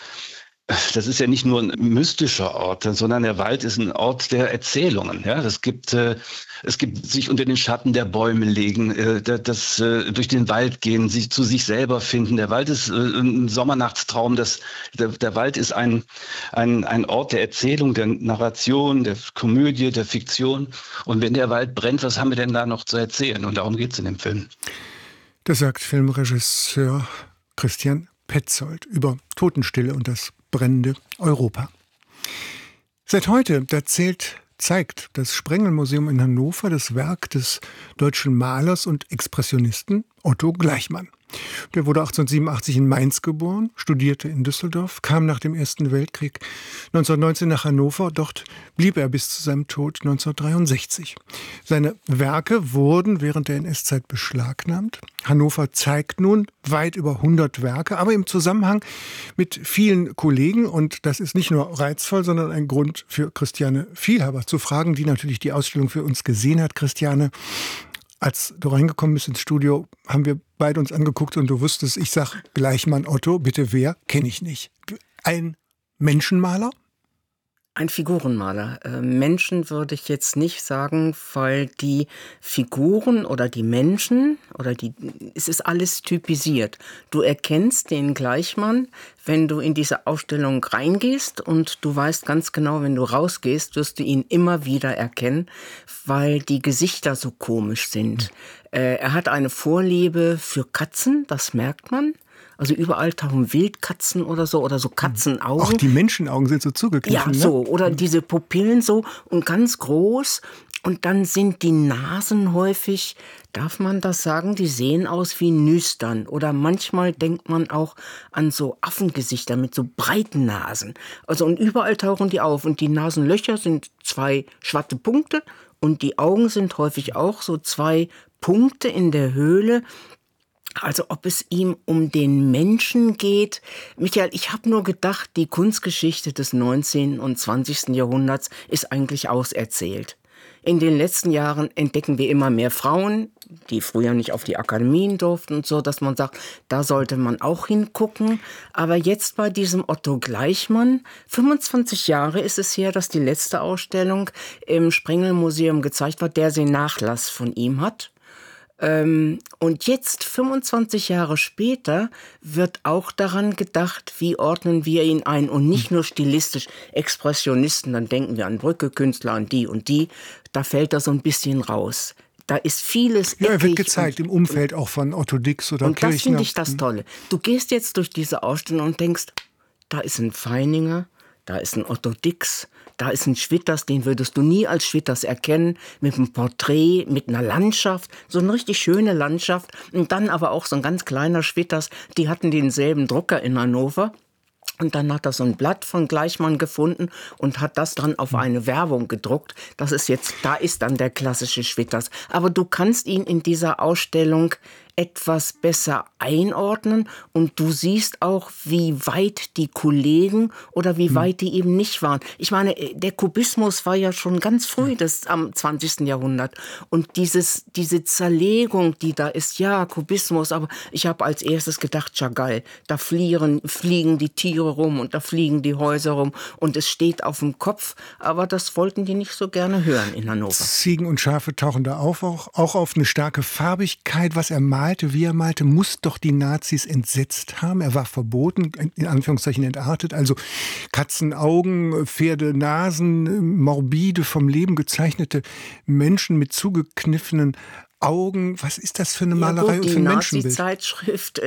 das ist ja nicht nur ein mystischer Ort, sondern der Wald ist ein Ort der Erzählungen. Ja, es gibt sich unter den Schatten der Bäume legen, durch den Wald gehen, sich zu sich selber finden. Der Wald ist ein Sommernachtstraum. Der Wald ist ein Ort der Erzählung, der Narration, der Komödie, der Fiktion. Und wenn der Wald brennt, was haben wir denn da noch zu erzählen? Und darum geht es in dem Film. Das sagt Filmregisseur Christian Petzold über Totenstille und das brennende Europa. Seit heute, zeigt das Sprengelmuseum in Hannover das Werk des deutschen Malers und Expressionisten Otto Gleichmann. Der wurde 1887 in Mainz geboren, studierte in Düsseldorf, kam nach dem Ersten Weltkrieg 1919 nach Hannover. Dort blieb er bis zu seinem Tod 1963. Seine Werke wurden während der NS-Zeit beschlagnahmt. Hannover zeigt nun weit über 100 Werke, aber im Zusammenhang mit vielen Kollegen. Und das ist nicht nur reizvoll, sondern ein Grund für Christiane Vielhaber zu fragen, die natürlich die Ausstellung für uns gesehen hat. Christiane, als du reingekommen bist ins Studio, haben wir beide uns angeguckt und du wusstest, ich sag Gleichmann Otto, bitte wer? Kenne ich nicht. Ein Menschenmaler? Ein Figurenmaler. Menschen würde ich jetzt nicht sagen, weil die Figuren oder die Menschen es ist alles typisiert. Du erkennst den Gleichmann, wenn du in diese Ausstellung reingehst, und du weißt ganz genau, wenn du rausgehst, wirst du ihn immer wieder erkennen, weil die Gesichter so komisch sind. Er hat eine Vorliebe für Katzen, das merkt man. Also überall tauchen Wildkatzen oder so Katzenaugen. Auch die Menschenaugen sind so zugekniffen. Ja, so. Oder diese Pupillen so und ganz groß. Und dann sind die Nasen häufig, darf man das sagen, die sehen aus wie Nüstern. Oder manchmal denkt man auch an so Affengesichter mit so breiten Nasen. Also und überall tauchen die auf. Und die Nasenlöcher sind 2 schwarze Punkte. Und die Augen sind häufig auch so 2 Punkte in der Höhle. Also ob es ihm um den Menschen geht. Michael, ich habe nur gedacht, die Kunstgeschichte des 19. und 20. Jahrhunderts ist eigentlich auserzählt. In den letzten Jahren entdecken wir immer mehr Frauen, die früher nicht auf die Akademien durften und so, dass man sagt, da sollte man auch hingucken. Aber jetzt bei diesem Otto Gleichmann, 25 Jahre ist es her, dass die letzte Ausstellung im Sprengelmuseum gezeigt wird, der den Nachlass von ihm hat. Und jetzt, 25 Jahre später, wird auch daran gedacht, wie ordnen wir ihn ein. Und nicht nur stilistisch Expressionisten, dann denken wir an Brücke-Künstler, an die und die. Da fällt er so ein bisschen raus. Da ist vieles eckig. Ja, er wird gezeigt im Umfeld auch von Otto Dix oder Kirchner. Und das finde ich das Tolle. Du gehst jetzt durch diese Ausstellung und denkst, da ist ein Feininger, da ist ein Otto Dix, da ist ein Schwitters, den würdest du nie als Schwitters erkennen, mit einem Porträt, mit einer Landschaft, so eine richtig schöne Landschaft. Und dann aber auch so ein ganz kleiner Schwitters, die hatten denselben Drucker in Hannover. Und dann hat er so ein Blatt von Gleichmann gefunden und hat das dann auf eine Werbung gedruckt. Da ist dann der klassische Schwitters. Aber du kannst ihn in dieser Ausstellung etwas besser einordnen und du siehst auch, wie weit die Kollegen oder wie weit die eben nicht waren. Ich meine, der Kubismus war ja schon ganz früh am 20. Jahrhundert und diese Zerlegung, die da ist, ja, Kubismus, aber ich habe als erstes gedacht, Chagall, da fliegen die Tiere rum und da fliegen die Häuser rum und es steht auf dem Kopf, aber das wollten die nicht so gerne hören in Hannover. Ziegen und Schafe tauchen da auf, auch auf eine starke Farbigkeit, was er wie er malte, muss doch die Nazis entsetzt haben. Er war verboten, in Anführungszeichen entartet. Also Katzenaugen, Pferdenasen, morbide, vom Leben gezeichnete Menschen mit zugekniffenen Augen. Was ist das für eine Ja Malerei gut, und die für ein Menschenbild? Nazi-Zeitschrift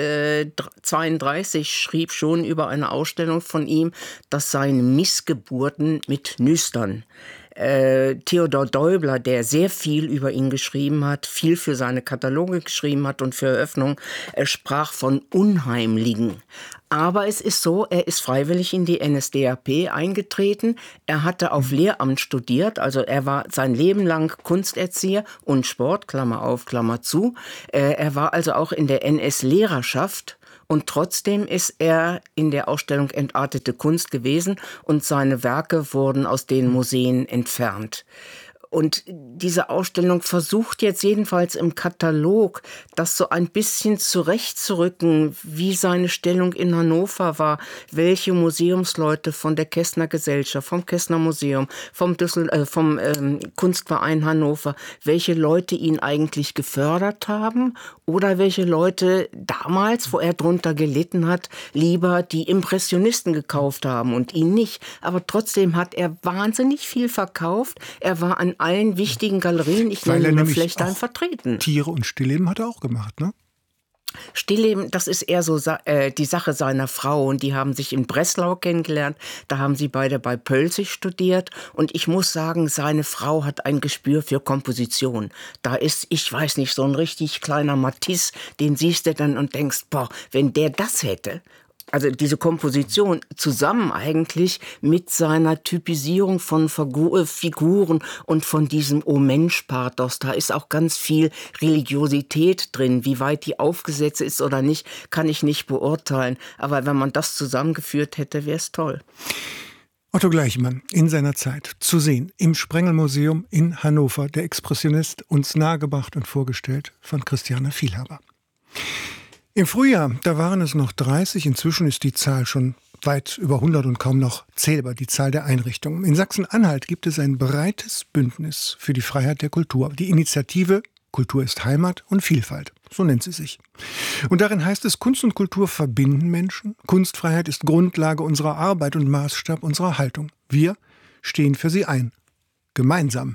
32 schrieb schon über eine Ausstellung von ihm, das seien Missgeburten mit Nüstern. Theodor Deubler, der sehr viel über ihn geschrieben hat, viel für seine Kataloge geschrieben hat und für Eröffnung, sprach von Unheimlichen. Aber es ist so, er ist freiwillig in die NSDAP eingetreten. Er hatte auf Lehramt studiert, also er war sein Leben lang Kunsterzieher und Sport, Klammer auf, Klammer zu. Er war also auch in der NS-Lehrerschaft. Und trotzdem ist er in der Ausstellung Entartete Kunst gewesen und seine Werke wurden aus den Museen entfernt. Und diese Ausstellung versucht jetzt jedenfalls im Katalog, das so ein bisschen zurechtzurücken, wie seine Stellung in Hannover war, welche Museumsleute von der Kestner Gesellschaft, vom Kestner Museum, vom Kunstverein Hannover, welche Leute ihn eigentlich gefördert haben oder welche Leute damals, wo er drunter gelitten hat, lieber die Impressionisten gekauft haben und ihn nicht. Aber trotzdem hat er wahnsinnig viel verkauft. Er war an allen wichtigen Galerien, ich nenne nur Flechtein, vertreten. Tiere und Stillleben hat er auch gemacht, ne? Stillleben, das ist eher so die Sache seiner Frau und die haben sich in Breslau kennengelernt, da haben sie beide bei Pölzig studiert und ich muss sagen, seine Frau hat ein Gespür für Komposition. Da ist, ich weiß nicht, so ein richtig kleiner Matisse, den siehst du dann und denkst, boah, wenn der das hätte. Also diese Komposition zusammen eigentlich mit seiner Typisierung von Figuren und von diesem O-Mensch-Pathos. Da ist auch ganz viel Religiosität drin. Wie weit die aufgesetzt ist oder nicht, kann ich nicht beurteilen. Aber wenn man das zusammengeführt hätte, wäre es toll. Otto Gleichmann, in seiner Zeit zu sehen im Sprengelmuseum in Hannover, der Expressionist, uns nahegebracht und vorgestellt von Christiane Vielhaber. Im Frühjahr, da waren es noch 30, inzwischen ist die Zahl schon weit über 100 und kaum noch zählbar, die Zahl der Einrichtungen. In Sachsen-Anhalt gibt es ein breites Bündnis für die Freiheit der Kultur. Die Initiative Kultur ist Heimat und Vielfalt, so nennt sie sich. Und darin heißt es, Kunst und Kultur verbinden Menschen. Kunstfreiheit ist Grundlage unserer Arbeit und Maßstab unserer Haltung. Wir stehen für sie ein. Gemeinsam.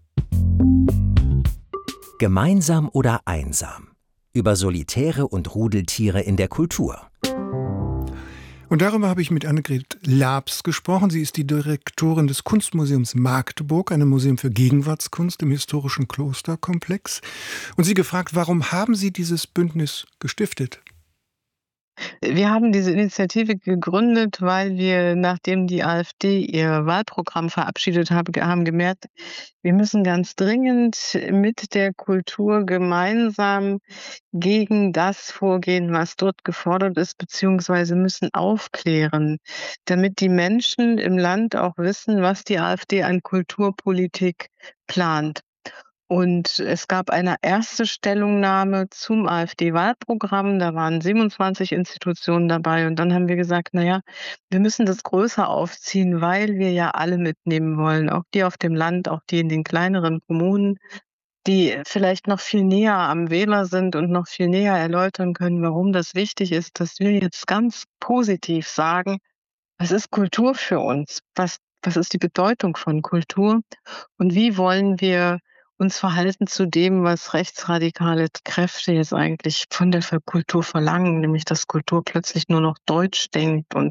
Gemeinsam oder einsam? Über Solitäre und Rudeltiere in der Kultur. Und darüber habe ich mit Annegret Labs gesprochen. Sie ist die Direktorin des Kunstmuseums Magdeburg, einem Museum für Gegenwartskunst im historischen Klosterkomplex. Und sie gefragt, warum haben Sie dieses Bündnis gestiftet? Wir haben diese Initiative gegründet, weil wir, nachdem die AfD ihr Wahlprogramm verabschiedet haben gemerkt, wir müssen ganz dringend mit der Kultur gemeinsam gegen das vorgehen, was dort gefordert ist, beziehungsweise müssen aufklären, damit die Menschen im Land auch wissen, was die AfD an Kulturpolitik plant. Und es gab eine erste Stellungnahme zum AfD-Wahlprogramm. Da waren 27 Institutionen dabei. Und dann haben wir gesagt, naja, wir müssen das größer aufziehen, weil wir ja alle mitnehmen wollen. Auch die auf dem Land, auch die in den kleineren Kommunen, die vielleicht noch viel näher am Wähler sind und noch viel näher erläutern können, warum das wichtig ist, dass wir jetzt ganz positiv sagen, was ist Kultur für uns? Was ist die Bedeutung von Kultur? Und wie wollen wir uns verhalten zu dem, was rechtsradikale Kräfte jetzt eigentlich von der Kultur verlangen, nämlich dass Kultur plötzlich nur noch Deutsch denkt und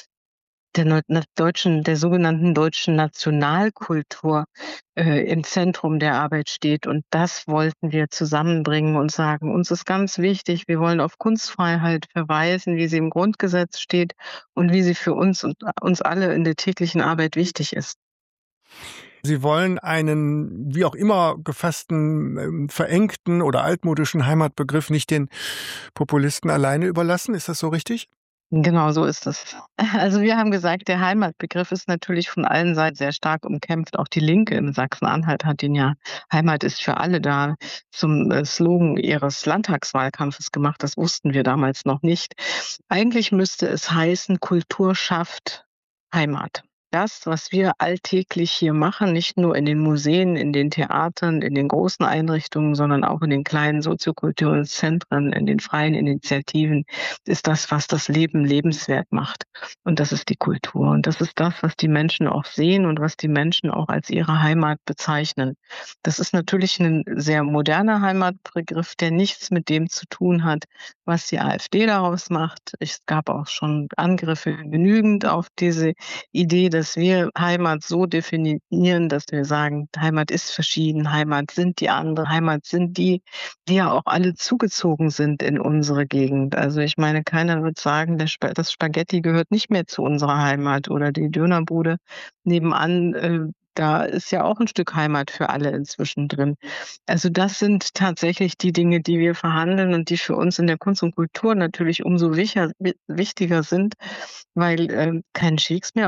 der sogenannten deutschen Nationalkultur im Zentrum der Arbeit steht. Und das wollten wir zusammenbringen und sagen, uns ist ganz wichtig, wir wollen auf Kunstfreiheit verweisen, wie sie im Grundgesetz steht und wie sie für uns und uns alle in der täglichen Arbeit wichtig ist. Sie wollen einen, wie auch immer gefassten, verengten oder altmodischen Heimatbegriff nicht den Populisten alleine überlassen. Ist das so richtig? Genau, so ist es. Also wir haben gesagt, der Heimatbegriff ist natürlich von allen Seiten sehr stark umkämpft. Auch die Linke in Sachsen-Anhalt hat ihn ja Heimat ist für alle da zum Slogan ihres Landtagswahlkampfes gemacht. Das wussten wir damals noch nicht. Eigentlich müsste es heißen, Kultur schafft Heimat. das, was wir alltäglich hier machen, nicht nur in den Museen, in den Theatern, in den großen Einrichtungen, sondern auch in den kleinen soziokulturellen Zentren, in den freien Initiativen, ist das, was das Leben lebenswert macht. Und das ist die Kultur. Und das ist das, was die Menschen auch sehen und was die Menschen auch als ihre Heimat bezeichnen. Das ist natürlich ein sehr moderner Heimatbegriff, der nichts mit dem zu tun hat, was die AfD daraus macht. Es gab auch schon Angriffe genügend auf diese Idee, dass wir Heimat so definieren, dass wir sagen, Heimat ist verschieden, Heimat sind die anderen, Heimat sind die ja auch alle zugezogen sind in unsere Gegend. Also ich meine, keiner wird sagen, das Spaghetti gehört nicht mehr zu unserer Heimat oder die Dönerbude nebenan, da ist ja auch ein Stück Heimat für alle inzwischen drin. Also das sind tatsächlich die Dinge, die wir verhandeln und die für uns in der Kunst und Kultur natürlich umso wichtiger sind, weil kein Shakespeare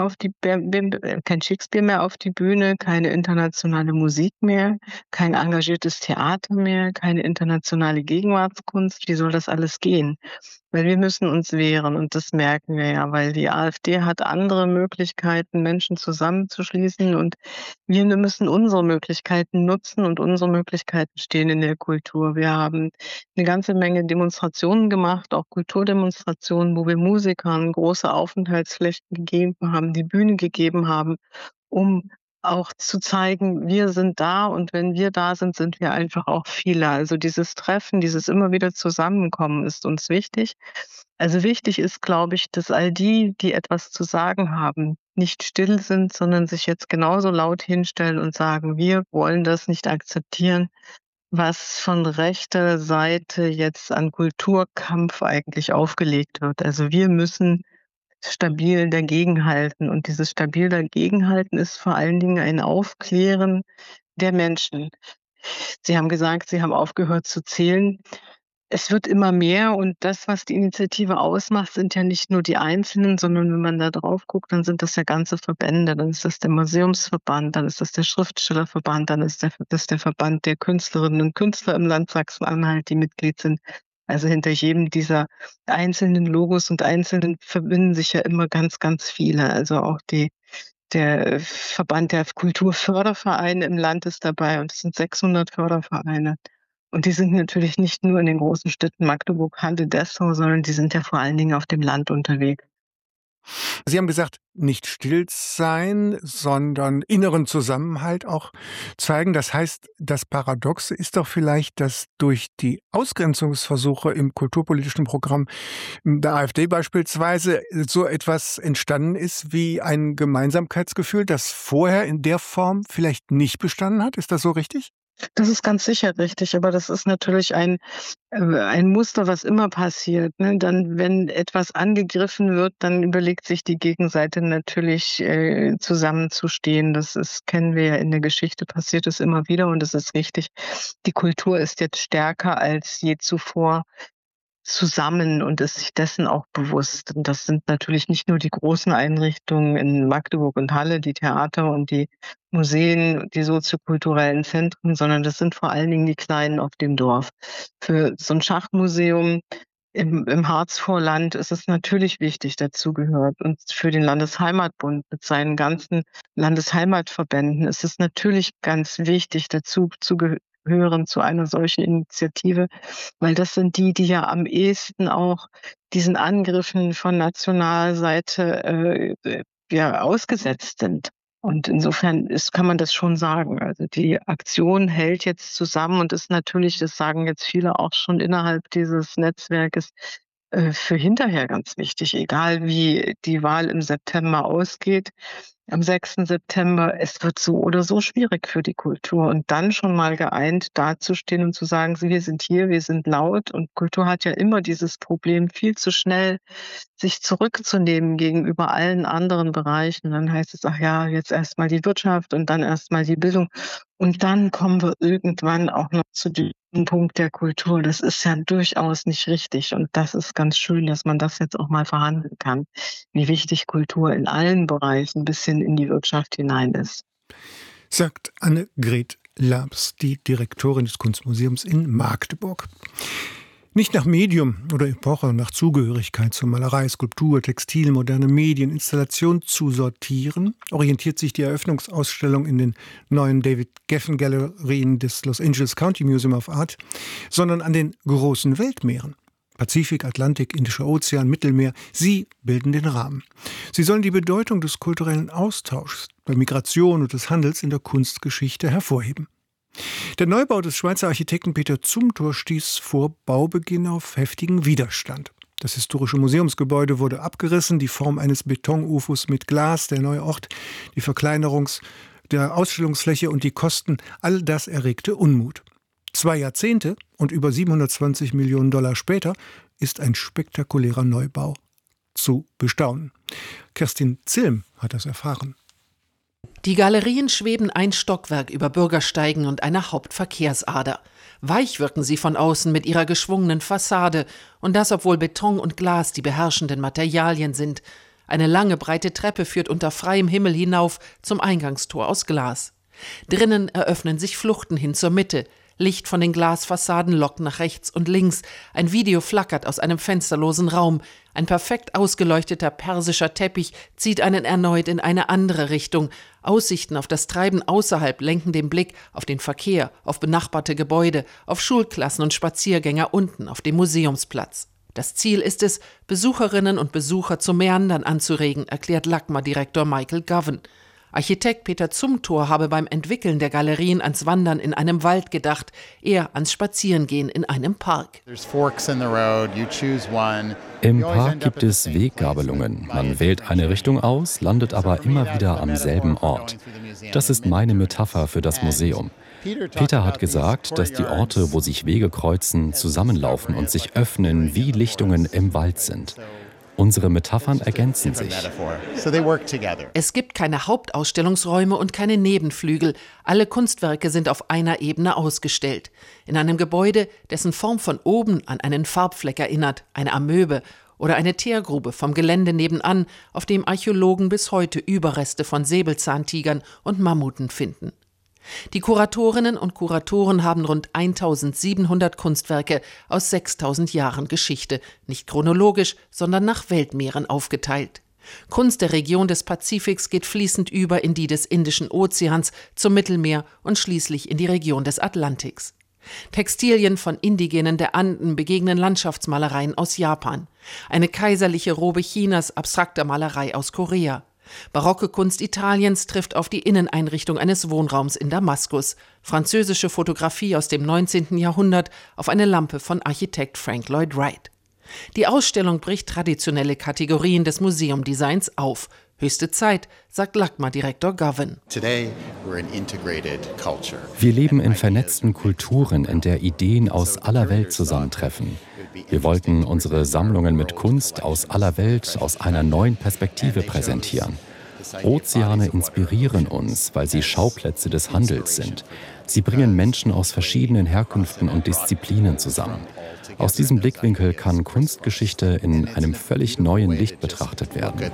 mehr auf die Bühne, keine internationale Musik mehr, kein engagiertes Theater mehr, keine internationale Gegenwartskunst. Wie soll das alles gehen? Weil wir müssen uns wehren und das merken wir ja, weil die AfD hat andere Möglichkeiten, Menschen zusammenzuschließen und wir müssen unsere Möglichkeiten nutzen und unsere Möglichkeiten stehen in der Kultur. Wir haben eine ganze Menge Demonstrationen gemacht, auch Kulturdemonstrationen, wo wir Musikern große Aufenthaltsflächen gegeben haben, die Bühne gegeben haben, um auch zu zeigen, wir sind da und wenn wir da sind, sind wir einfach auch viele. Also dieses Treffen, dieses immer wieder Zusammenkommen ist uns wichtig. Also wichtig ist, glaube ich, dass all die, die etwas zu sagen haben, nicht still sind, sondern sich jetzt genauso laut hinstellen und sagen, wir wollen das nicht akzeptieren, was von rechter Seite jetzt an Kulturkampf eigentlich aufgelegt wird. Also wir müssen stabil dagegenhalten. Und dieses stabil dagegenhalten ist vor allen Dingen ein Aufklären der Menschen. Sie haben gesagt, Sie haben aufgehört zu zählen. Es wird immer mehr und das, was die Initiative ausmacht, sind ja nicht nur die Einzelnen, sondern wenn man da drauf guckt, dann sind das ja ganze Verbände. Dann ist das der Museumsverband, dann ist das der Schriftstellerverband, dann ist das der Verband der Künstlerinnen und Künstler im Land Sachsen-Anhalt, die Mitglied sind. Also hinter jedem dieser einzelnen Logos und einzelnen verbinden sich ja immer ganz, ganz viele. Also auch der Verband der Kulturfördervereine im Land ist dabei und es sind 600 Fördervereine. Und die sind natürlich nicht nur in den großen Städten Magdeburg, Halle, Dessau, sondern die sind ja vor allen Dingen auf dem Land unterwegs. Sie haben gesagt, nicht still sein, sondern inneren Zusammenhalt auch zeigen. Das heißt, das Paradoxe ist doch vielleicht, dass durch die Ausgrenzungsversuche im kulturpolitischen Programm der AfD beispielsweise so etwas entstanden ist wie ein Gemeinsamkeitsgefühl, das vorher in der Form vielleicht nicht bestanden hat. Ist das so richtig? Das ist ganz sicher richtig, aber das ist natürlich ein Muster, was immer passiert, ne? Dann, wenn etwas angegriffen wird, dann überlegt sich die Gegenseite natürlich, zusammenzustehen. Kennen wir ja in der Geschichte, passiert es immer wieder und es ist richtig. Die Kultur ist jetzt stärker als je zuvor zusammen und ist sich dessen auch bewusst. Und das sind natürlich nicht nur die großen Einrichtungen in Magdeburg und Halle, die Theater und die Museen, die soziokulturellen Zentren, sondern das sind vor allen Dingen die Kleinen auf dem Dorf. Für so ein Schachmuseum im Harzvorland ist es natürlich wichtig, dazugehört. Und für den Landesheimatbund mit seinen ganzen Landesheimatverbänden ist es natürlich ganz wichtig, dazu zu gehören zu einer solchen Initiative, weil das sind die ja am ehesten auch diesen Angriffen von nationaler Seite ausgesetzt sind. Und insofern kann man das schon sagen. Also die Aktion hält jetzt zusammen und ist natürlich, das sagen jetzt viele auch schon innerhalb dieses Netzwerkes, für hinterher ganz wichtig, egal wie die Wahl im September ausgeht. Am 6. September, es wird so oder so schwierig für die Kultur. Und dann schon mal geeint dazustehen und zu sagen, wir sind hier, wir sind laut. Und Kultur hat ja immer dieses Problem, viel zu schnell sich zurückzunehmen gegenüber allen anderen Bereichen. Dann heißt es, ach ja, jetzt erstmal die Wirtschaft und dann erstmal die Bildung. Und dann kommen wir irgendwann auch noch zu diesem Punkt der Kultur. Das ist ja durchaus nicht richtig. Und das ist ganz schön, dass man das jetzt auch mal verhandeln kann, wie wichtig Kultur in allen Bereichen bis hin in die Wirtschaft hinein ist. Sagt Annegret Labs, die Direktorin des Kunstmuseums in Magdeburg. Nicht nach Medium oder Epoche, nach Zugehörigkeit zur Malerei, Skulptur, Textil, moderne Medien, Installation zu sortieren, orientiert sich die Eröffnungsausstellung in den neuen David Geffen Galerien des Los Angeles County Museum of Art, sondern an den großen Weltmeeren. Pazifik, Atlantik, Indischer Ozean, Mittelmeer, sie bilden den Rahmen. Sie sollen die Bedeutung des kulturellen Austauschs, der Migration und des Handels in der Kunstgeschichte hervorheben. Der Neubau des Schweizer Architekten Peter Zumthor stieß vor Baubeginn auf heftigen Widerstand. Das historische Museumsgebäude wurde abgerissen, die Form eines Beton-Ufos mit Glas, der neue Ort, die Verkleinerung der Ausstellungsfläche und die Kosten, all das erregte Unmut. 2 Jahrzehnte und über 720 Millionen Dollar später ist ein spektakulärer Neubau zu bestaunen. Kerstin Zilm hat das erfahren. Die Galerien schweben ein Stockwerk über Bürgersteigen und einer Hauptverkehrsader. Weich wirken sie von außen mit ihrer geschwungenen Fassade, und das, obwohl Beton und Glas die beherrschenden Materialien sind. Eine lange, breite Treppe führt unter freiem Himmel hinauf zum Eingangstor aus Glas. Drinnen eröffnen sich Fluchten hin zur Mitte. Licht von den Glasfassaden lockt nach rechts und links. Ein Video flackert aus einem fensterlosen Raum. Ein perfekt ausgeleuchteter persischer Teppich zieht einen erneut in eine andere Richtung. Aussichten auf das Treiben außerhalb lenken den Blick auf den Verkehr, auf benachbarte Gebäude, auf Schulklassen und Spaziergänger unten auf dem Museumsplatz. Das Ziel ist es, Besucherinnen und Besucher zum Meandern anzuregen, erklärt LACMA-Direktor Michael Govan. Architekt Peter Zumthor habe beim Entwickeln der Galerien ans Wandern in einem Wald gedacht, eher ans Spazierengehen in einem Park. Im Park gibt es Weggabelungen. Man wählt eine Richtung aus, landet aber immer wieder am selben Ort. Das ist meine Metapher für das Museum. Peter hat gesagt, dass die Orte, wo sich Wege kreuzen, zusammenlaufen und sich öffnen, wie Lichtungen im Wald sind. Unsere Metaphern ergänzen sich. Es gibt keine Hauptausstellungsräume und keine Nebenflügel. Alle Kunstwerke sind auf einer Ebene ausgestellt. In einem Gebäude, dessen Form von oben an einen Farbfleck erinnert, eine Amöbe oder eine Teergrube vom Gelände nebenan, auf dem Archäologen bis heute Überreste von Säbelzahntigern und Mammuten finden. Die Kuratorinnen und Kuratoren haben rund 1700 Kunstwerke aus 6000 Jahren Geschichte, nicht chronologisch, sondern nach Weltmeeren aufgeteilt. Kunst der Region des Pazifiks geht fließend über in die des Indischen Ozeans, zum Mittelmeer und schließlich in die Region des Atlantiks. Textilien von Indigenen der Anden begegnen Landschaftsmalereien aus Japan. Eine kaiserliche Robe Chinas abstrakter Malerei aus Korea. Barocke Kunst Italiens trifft auf die Inneneinrichtung eines Wohnraums in Damaskus. Französische Fotografie aus dem 19. Jahrhundert auf eine Lampe von Architekt Frank Lloyd Wright. Die Ausstellung bricht traditionelle Kategorien des Museumdesigns auf. Höchste Zeit, sagt LACMA-Direktor Govan. Wir leben in vernetzten Kulturen, in der Ideen aus aller Welt zusammentreffen. Wir wollten unsere Sammlungen mit Kunst aus aller Welt aus einer neuen Perspektive präsentieren. Ozeane inspirieren uns, weil sie Schauplätze des Handels sind. Sie bringen Menschen aus verschiedenen Herkünften und Disziplinen zusammen. Aus diesem Blickwinkel kann Kunstgeschichte in einem völlig neuen Licht betrachtet werden.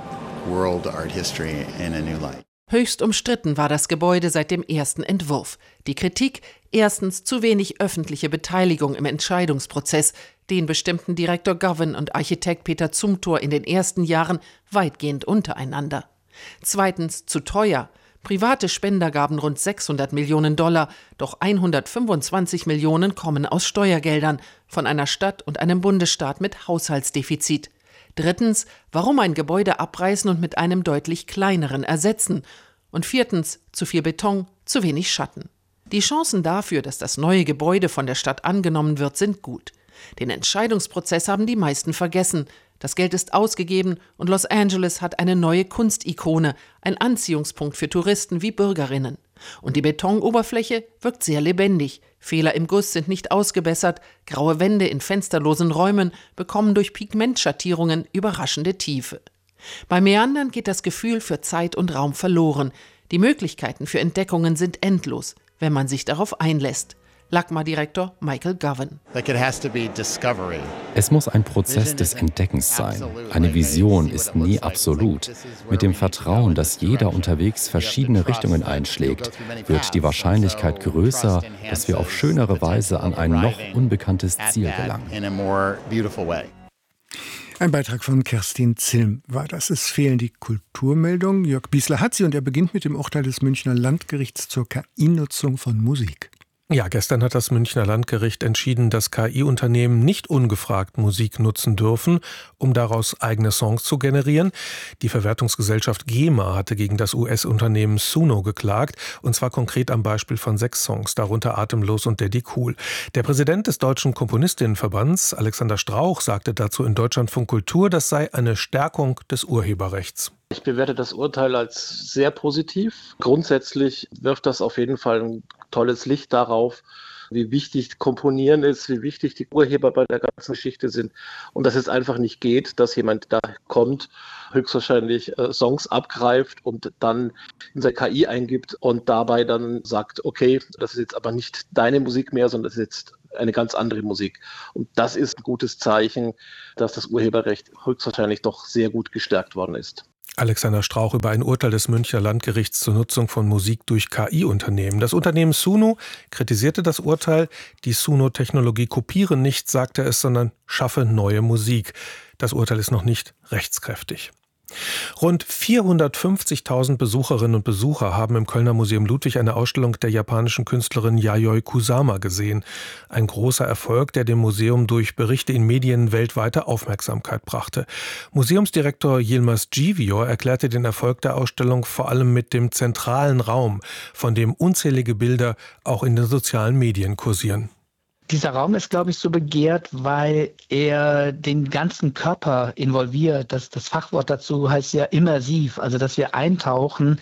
Höchst umstritten war das Gebäude seit dem ersten Entwurf. Die Kritik: erstens zu wenig öffentliche Beteiligung im Entscheidungsprozess. Den bestimmten Direktor Govan und Architekt Peter Zumthor in den ersten Jahren weitgehend untereinander. Zweitens zu teuer. Private Spender gaben rund 600 Millionen $, doch 125 Millionen kommen aus Steuergeldern von einer Stadt und einem Bundesstaat mit Haushaltsdefizit. Drittens, warum ein Gebäude abreißen und mit einem deutlich kleineren ersetzen? Und viertens, zu viel Beton, zu wenig Schatten. Die Chancen dafür, dass das neue Gebäude von der Stadt angenommen wird, sind gut. Den Entscheidungsprozess haben die meisten vergessen. Das Geld ist ausgegeben und Los Angeles hat eine neue Kunstikone, ein Anziehungspunkt für Touristen wie Bürgerinnen. Und die Betonoberfläche wirkt sehr lebendig. Fehler im Guss sind nicht ausgebessert, graue Wände in fensterlosen Räumen bekommen durch Pigmentschattierungen überraschende Tiefe. Bei Meandern geht das Gefühl für Zeit und Raum verloren. Die Möglichkeiten für Entdeckungen sind endlos, wenn man sich darauf einlässt. LACMA-Direktor Michael Govan. Es muss ein Prozess des Entdeckens sein. Eine Vision ist nie absolut. Mit dem Vertrauen, dass jeder unterwegs verschiedene Richtungen einschlägt, wird die Wahrscheinlichkeit größer, dass wir auf schönere Weise an ein noch unbekanntes Ziel gelangen. Ein Beitrag von Kerstin Zilm war das. Es fehlen die Kulturmeldungen. Jörg Biesler hat sie und er beginnt mit dem Urteil des Münchner Landgerichts zur KI-Nutzung von Musik. Ja, gestern hat das Münchner Landgericht entschieden, dass KI-Unternehmen nicht ungefragt Musik nutzen dürfen, um daraus eigene Songs zu generieren. Die Verwertungsgesellschaft GEMA hatte gegen das US-Unternehmen Suno geklagt, und zwar konkret am Beispiel von 6 Songs, darunter Atemlos und Daddy Cool. Der Präsident des Deutschen Komponistinnenverbands, Alexander Strauch, sagte dazu in Deutschlandfunk Kultur, das sei eine Stärkung des Urheberrechts. Ich bewerte das Urteil als sehr positiv. Grundsätzlich wirft das auf jeden Fall ein tolles Licht darauf, wie wichtig Komponieren ist, wie wichtig die Urheber bei der ganzen Geschichte sind und dass es einfach nicht geht, dass jemand da kommt, höchstwahrscheinlich Songs abgreift und dann in seine KI eingibt und dabei dann sagt, okay, das ist jetzt aber nicht deine Musik mehr, sondern das ist jetzt eine ganz andere Musik. Und das ist ein gutes Zeichen, dass das Urheberrecht höchstwahrscheinlich doch sehr gut gestärkt worden ist. Alexander Strauch über ein Urteil des Münchner Landgerichts zur Nutzung von Musik durch KI-Unternehmen. Das Unternehmen Suno kritisierte das Urteil. Die Suno-Technologie kopiere nicht, sagte es, sondern schaffe neue Musik. Das Urteil ist noch nicht rechtskräftig. Rund 450.000 Besucherinnen und Besucher haben im Kölner Museum Ludwig eine Ausstellung der japanischen Künstlerin Yayoi Kusama gesehen. Ein großer Erfolg, der dem Museum durch Berichte in Medien weltweite Aufmerksamkeit brachte. Museumsdirektor Yilmaz Givior erklärte den Erfolg der Ausstellung vor allem mit dem zentralen Raum, von dem unzählige Bilder auch in den sozialen Medien kursieren. Dieser Raum ist, glaube ich, so begehrt, weil er den ganzen Körper involviert. Das Fachwort dazu heißt ja immersiv, also dass wir eintauchen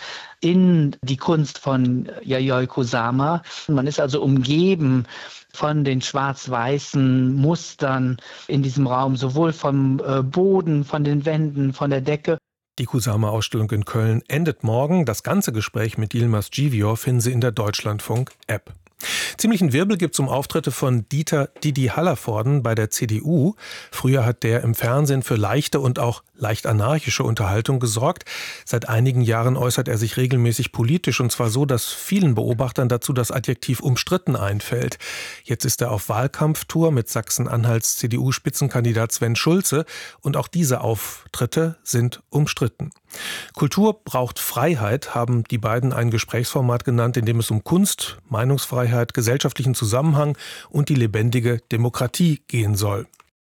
in die Kunst von Yayoi Kusama. Man ist also umgeben von den schwarz-weißen Mustern in diesem Raum, sowohl vom Boden, von den Wänden, von der Decke. Die Kusama-Ausstellung in Köln endet morgen. Das ganze Gespräch mit Yilmaz Givior finden Sie in der Deutschlandfunk-App. Ziemlichen Wirbel gibt es um Auftritte von Dieter Didi Hallervorden bei der CDU. Früher hat der im Fernsehen für leichte und auch leicht anarchische Unterhaltung gesorgt. Seit einigen Jahren äußert er sich regelmäßig politisch, und zwar so, dass vielen Beobachtern dazu das Adjektiv umstritten einfällt. Jetzt ist er auf Wahlkampftour mit Sachsen-Anhalts CDU-Spitzenkandidat Sven Schulze, und auch diese Auftritte sind umstritten. Kultur braucht Freiheit, haben die beiden ein Gesprächsformat genannt, in dem es um Kunst, Meinungsfreiheit, gesellschaftlichen Zusammenhang und die lebendige Demokratie gehen soll.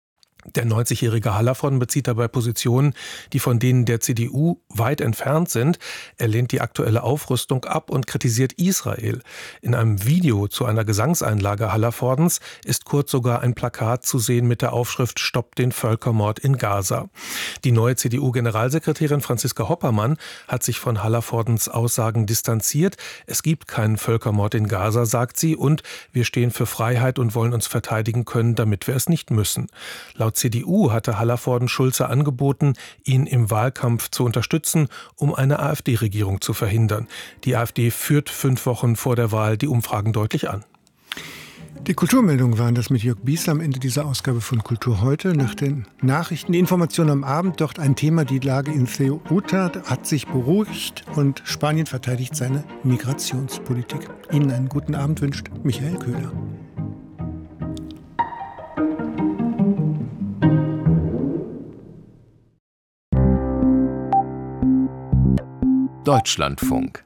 Der 90-jährige Hallervorden bezieht dabei Positionen, die von denen der CDU weit entfernt sind. Er lehnt die aktuelle Aufrüstung ab und kritisiert Israel. In einem Video zu einer Gesangseinlage Hallervordens ist kurz sogar ein Plakat zu sehen mit der Aufschrift »Stoppt den Völkermord in Gaza«. Die neue CDU-Generalsekretärin Franziska Hoppermann hat sich von Hallervordens Aussagen distanziert. Es gibt keinen Völkermord in Gaza, sagt sie, und wir stehen für Freiheit und wollen uns verteidigen können, damit wir es nicht müssen. Laut CDU hatte Hallervorden Schulze angeboten, ihn im Wahlkampf zu unterstützen, um eine AfD-Regierung zu verhindern. Die AfD führt 5 Wochen vor der Wahl die Umfragen deutlich an. Die Kulturmeldungen waren das mit Jörg Biesler am Ende dieser Ausgabe von Kultur heute. Nach den Nachrichten, die Informationen am Abend, dort ein Thema, die Lage in Ceuta hat sich beruhigt und Spanien verteidigt seine Migrationspolitik. Ihnen einen guten Abend wünscht Michael Köhler. Deutschlandfunk.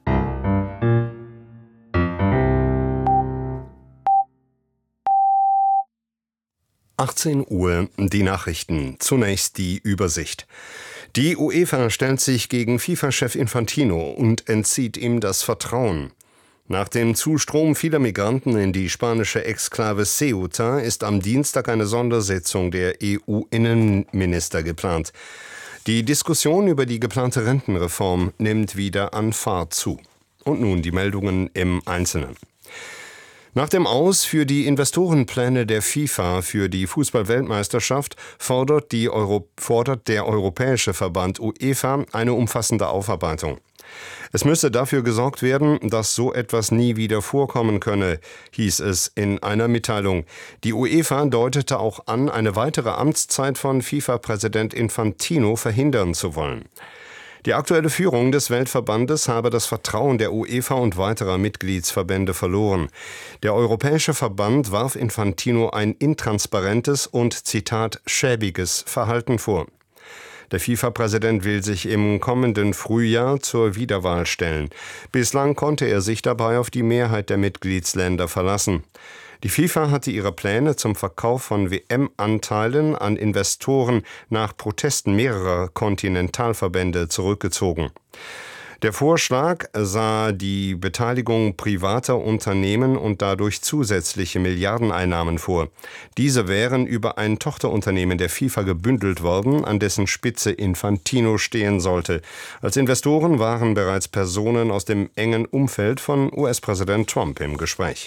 Uhr, die Nachrichten. Zunächst die Übersicht. Die UEFA stellt sich gegen FIFA-Chef Infantino und entzieht ihm das Vertrauen. Nach dem Zustrom vieler Migranten in die spanische Exklave Ceuta ist am Dienstag eine Sondersitzung der EU-Innenminister geplant. Die Diskussion über die geplante Rentenreform nimmt wieder an Fahrt zu. Und nun die Meldungen im Einzelnen. Nach dem Aus für die Investorenpläne der FIFA für die Fußball-Weltmeisterschaft fordert der Europäische Verband UEFA eine umfassende Aufarbeitung. Es müsse dafür gesorgt werden, dass so etwas nie wieder vorkommen könne, hieß es in einer Mitteilung. Die UEFA deutete auch an, eine weitere Amtszeit von FIFA-Präsident Infantino verhindern zu wollen. Die aktuelle Führung des Weltverbandes habe das Vertrauen der UEFA und weiterer Mitgliedsverbände verloren. Der Europäische Verband warf Infantino ein intransparentes und, Zitat, schäbiges Verhalten vor. Der FIFA-Präsident will sich im kommenden Frühjahr zur Wiederwahl stellen. Bislang konnte er sich dabei auf die Mehrheit der Mitgliedsländer verlassen. Die FIFA hatte ihre Pläne zum Verkauf von WM-Anteilen an Investoren nach Protesten mehrerer Kontinentalverbände zurückgezogen. Der Vorschlag sah die Beteiligung privater Unternehmen und dadurch zusätzliche Milliardeneinnahmen vor. Diese wären über ein Tochterunternehmen der FIFA gebündelt worden, an dessen Spitze Infantino stehen sollte. Als Investoren waren bereits Personen aus dem engen Umfeld von US-Präsident Trump im Gespräch.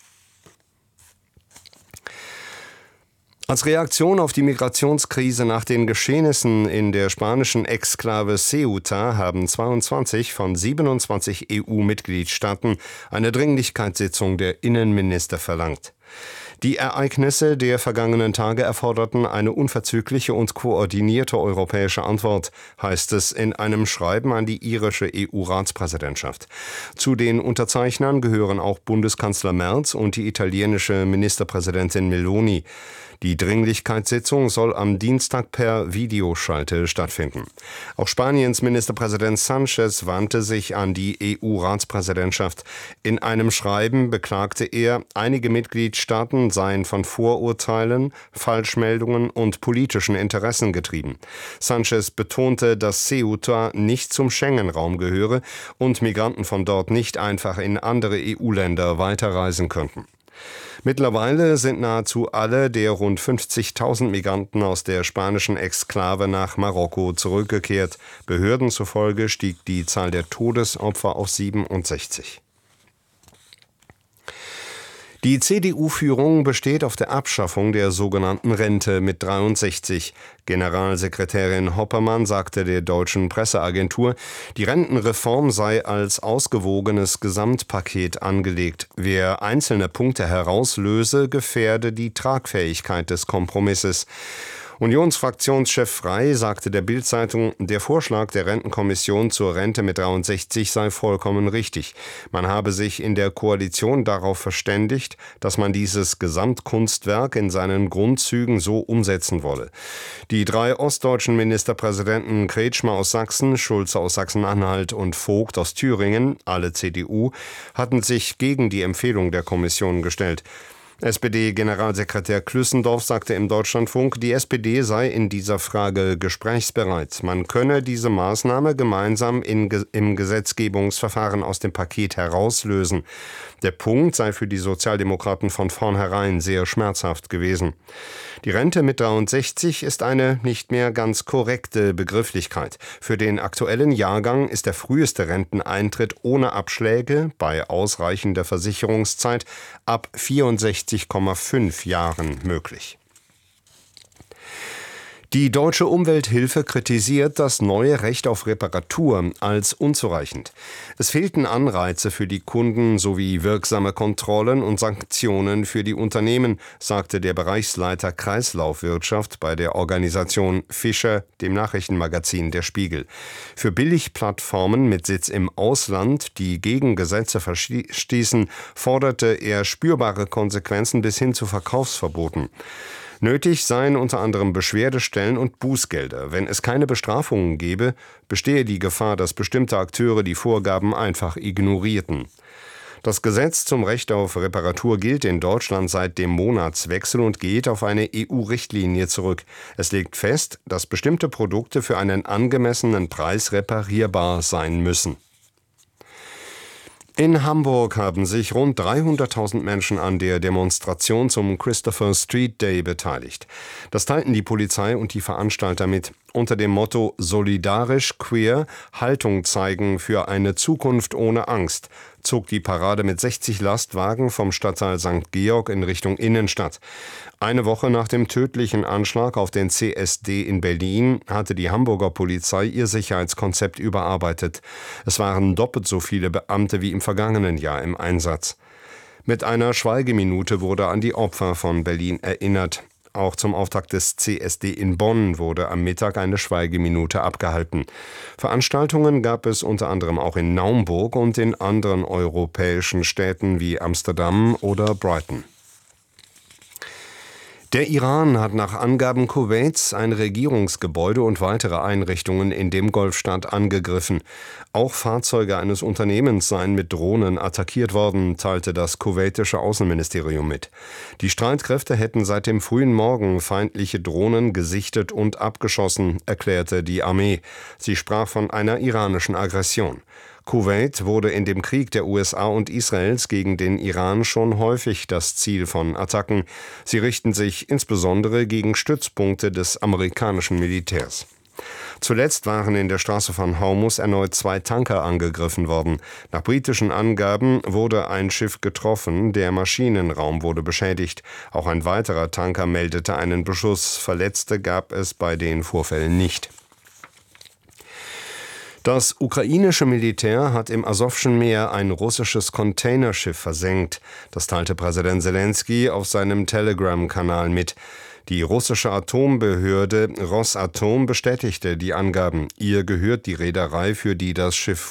Als Reaktion auf die Migrationskrise nach den Geschehnissen in der spanischen Exklave Ceuta haben 22 von 27 EU-Mitgliedstaaten eine Dringlichkeitssitzung der Innenminister verlangt. Die Ereignisse der vergangenen Tage erforderten eine unverzügliche und koordinierte europäische Antwort, heißt es in einem Schreiben an die irische EU-Ratspräsidentschaft. Zu den Unterzeichnern gehören auch Bundeskanzler Merz und die italienische Ministerpräsidentin Meloni. Die Dringlichkeitssitzung soll am Dienstag per Videoschalte stattfinden. Auch Spaniens Ministerpräsident Sánchez wandte sich an die EU-Ratspräsidentschaft. In einem Schreiben beklagte er, einige Mitgliedstaaten seien von Vorurteilen, Falschmeldungen und politischen Interessen getrieben. Sánchez betonte, dass Ceuta nicht zum Schengen-Raum gehöre und Migranten von dort nicht einfach in andere EU-Länder weiterreisen könnten. Mittlerweile sind nahezu alle der rund 50.000 Migranten aus der spanischen Exklave nach Marokko zurückgekehrt. Behörden zufolge stieg die Zahl der Todesopfer auf 67. Die CDU-Führung besteht auf der Abschaffung der sogenannten Rente mit 63. Generalsekretärin Hoppermann sagte der deutschen Presseagentur, die Rentenreform sei als ausgewogenes Gesamtpaket angelegt. Wer einzelne Punkte herauslöse, gefährde die Tragfähigkeit des Kompromisses. Unionsfraktionschef Frey sagte der Bild-Zeitung, der Vorschlag der Rentenkommission zur Rente mit 63 sei vollkommen richtig. Man habe sich in der Koalition darauf verständigt, dass man dieses Gesamtkunstwerk in seinen Grundzügen so umsetzen wolle. Die 3 ostdeutschen Ministerpräsidenten Kretschmer aus Sachsen, Schulze aus Sachsen-Anhalt und Vogt aus Thüringen, alle CDU, hatten sich gegen die Empfehlung der Kommission gestellt. SPD-Generalsekretär Klüssendorf sagte im Deutschlandfunk, die SPD sei in dieser Frage gesprächsbereit. Man könne diese Maßnahme gemeinsam im Gesetzgebungsverfahren aus dem Paket herauslösen. Der Punkt sei für die Sozialdemokraten von vornherein sehr schmerzhaft gewesen. Die Rente mit 63 ist eine nicht mehr ganz korrekte Begrifflichkeit. Für den aktuellen Jahrgang ist der früheste Renteneintritt ohne Abschläge bei ausreichender Versicherungszeit ab 64,5 Jahren möglich. Die Deutsche Umwelthilfe kritisiert das neue Recht auf Reparatur als unzureichend. Es fehlten Anreize für die Kunden sowie wirksame Kontrollen und Sanktionen für die Unternehmen, sagte der Bereichsleiter Kreislaufwirtschaft bei der Organisation Fischer, dem Nachrichtenmagazin Der Spiegel. Für Billigplattformen mit Sitz im Ausland, die gegen Gesetze verstießen, forderte er spürbare Konsequenzen bis hin zu Verkaufsverboten. Nötig seien unter anderem Beschwerdestellen und Bußgelder. Wenn es keine Bestrafungen gäbe, bestehe die Gefahr, dass bestimmte Akteure die Vorgaben einfach ignorierten. Das Gesetz zum Recht auf Reparatur gilt in Deutschland seit dem Monatswechsel und geht auf eine EU-Richtlinie zurück. Es legt fest, dass bestimmte Produkte für einen angemessenen Preis reparierbar sein müssen. In Hamburg haben sich rund 300.000 Menschen an der Demonstration zum Christopher Street Day beteiligt. Das teilten die Polizei und die Veranstalter mit. Unter dem Motto Solidarisch Queer Haltung zeigen für eine Zukunft ohne Angst zog die Parade mit 60 Lastwagen vom Stadtteil St. Georg in Richtung Innenstadt. Eine Woche nach dem tödlichen Anschlag auf den CSD in Berlin hatte die Hamburger Polizei ihr Sicherheitskonzept überarbeitet. Es waren doppelt so viele Beamte wie im vergangenen Jahr im Einsatz. Mit einer Schweigeminute wurde an die Opfer von Berlin erinnert. Auch zum Auftakt des CSD in Bonn wurde am Mittag eine Schweigeminute abgehalten. Veranstaltungen gab es unter anderem auch in Naumburg und in anderen europäischen Städten wie Amsterdam oder Brighton. Der Iran hat nach Angaben Kuwaits ein Regierungsgebäude und weitere Einrichtungen in dem Golfstaat angegriffen. Auch Fahrzeuge eines Unternehmens seien mit Drohnen attackiert worden, teilte das kuwaitische Außenministerium mit. Die Streitkräfte hätten seit dem frühen Morgen feindliche Drohnen gesichtet und abgeschossen, erklärte die Armee. Sie sprach von einer iranischen Aggression. Kuwait wurde in dem Krieg der USA und Israels gegen den Iran schon häufig das Ziel von Attacken. Sie richten sich insbesondere gegen Stützpunkte des amerikanischen Militärs. Zuletzt waren in der Straße von Hormuz erneut 2 Tanker angegriffen worden. Nach britischen Angaben wurde ein Schiff getroffen, der Maschinenraum wurde beschädigt. Auch ein weiterer Tanker meldete einen Beschuss. Verletzte gab es bei den Vorfällen nicht. Das ukrainische Militär hat im Asowschen Meer ein russisches Containerschiff versenkt. Das teilte Präsident Selenskyj auf seinem Telegram-Kanal mit. Die russische Atombehörde Rosatom bestätigte die Angaben. Ihr gehört die Reederei, für die das Schiff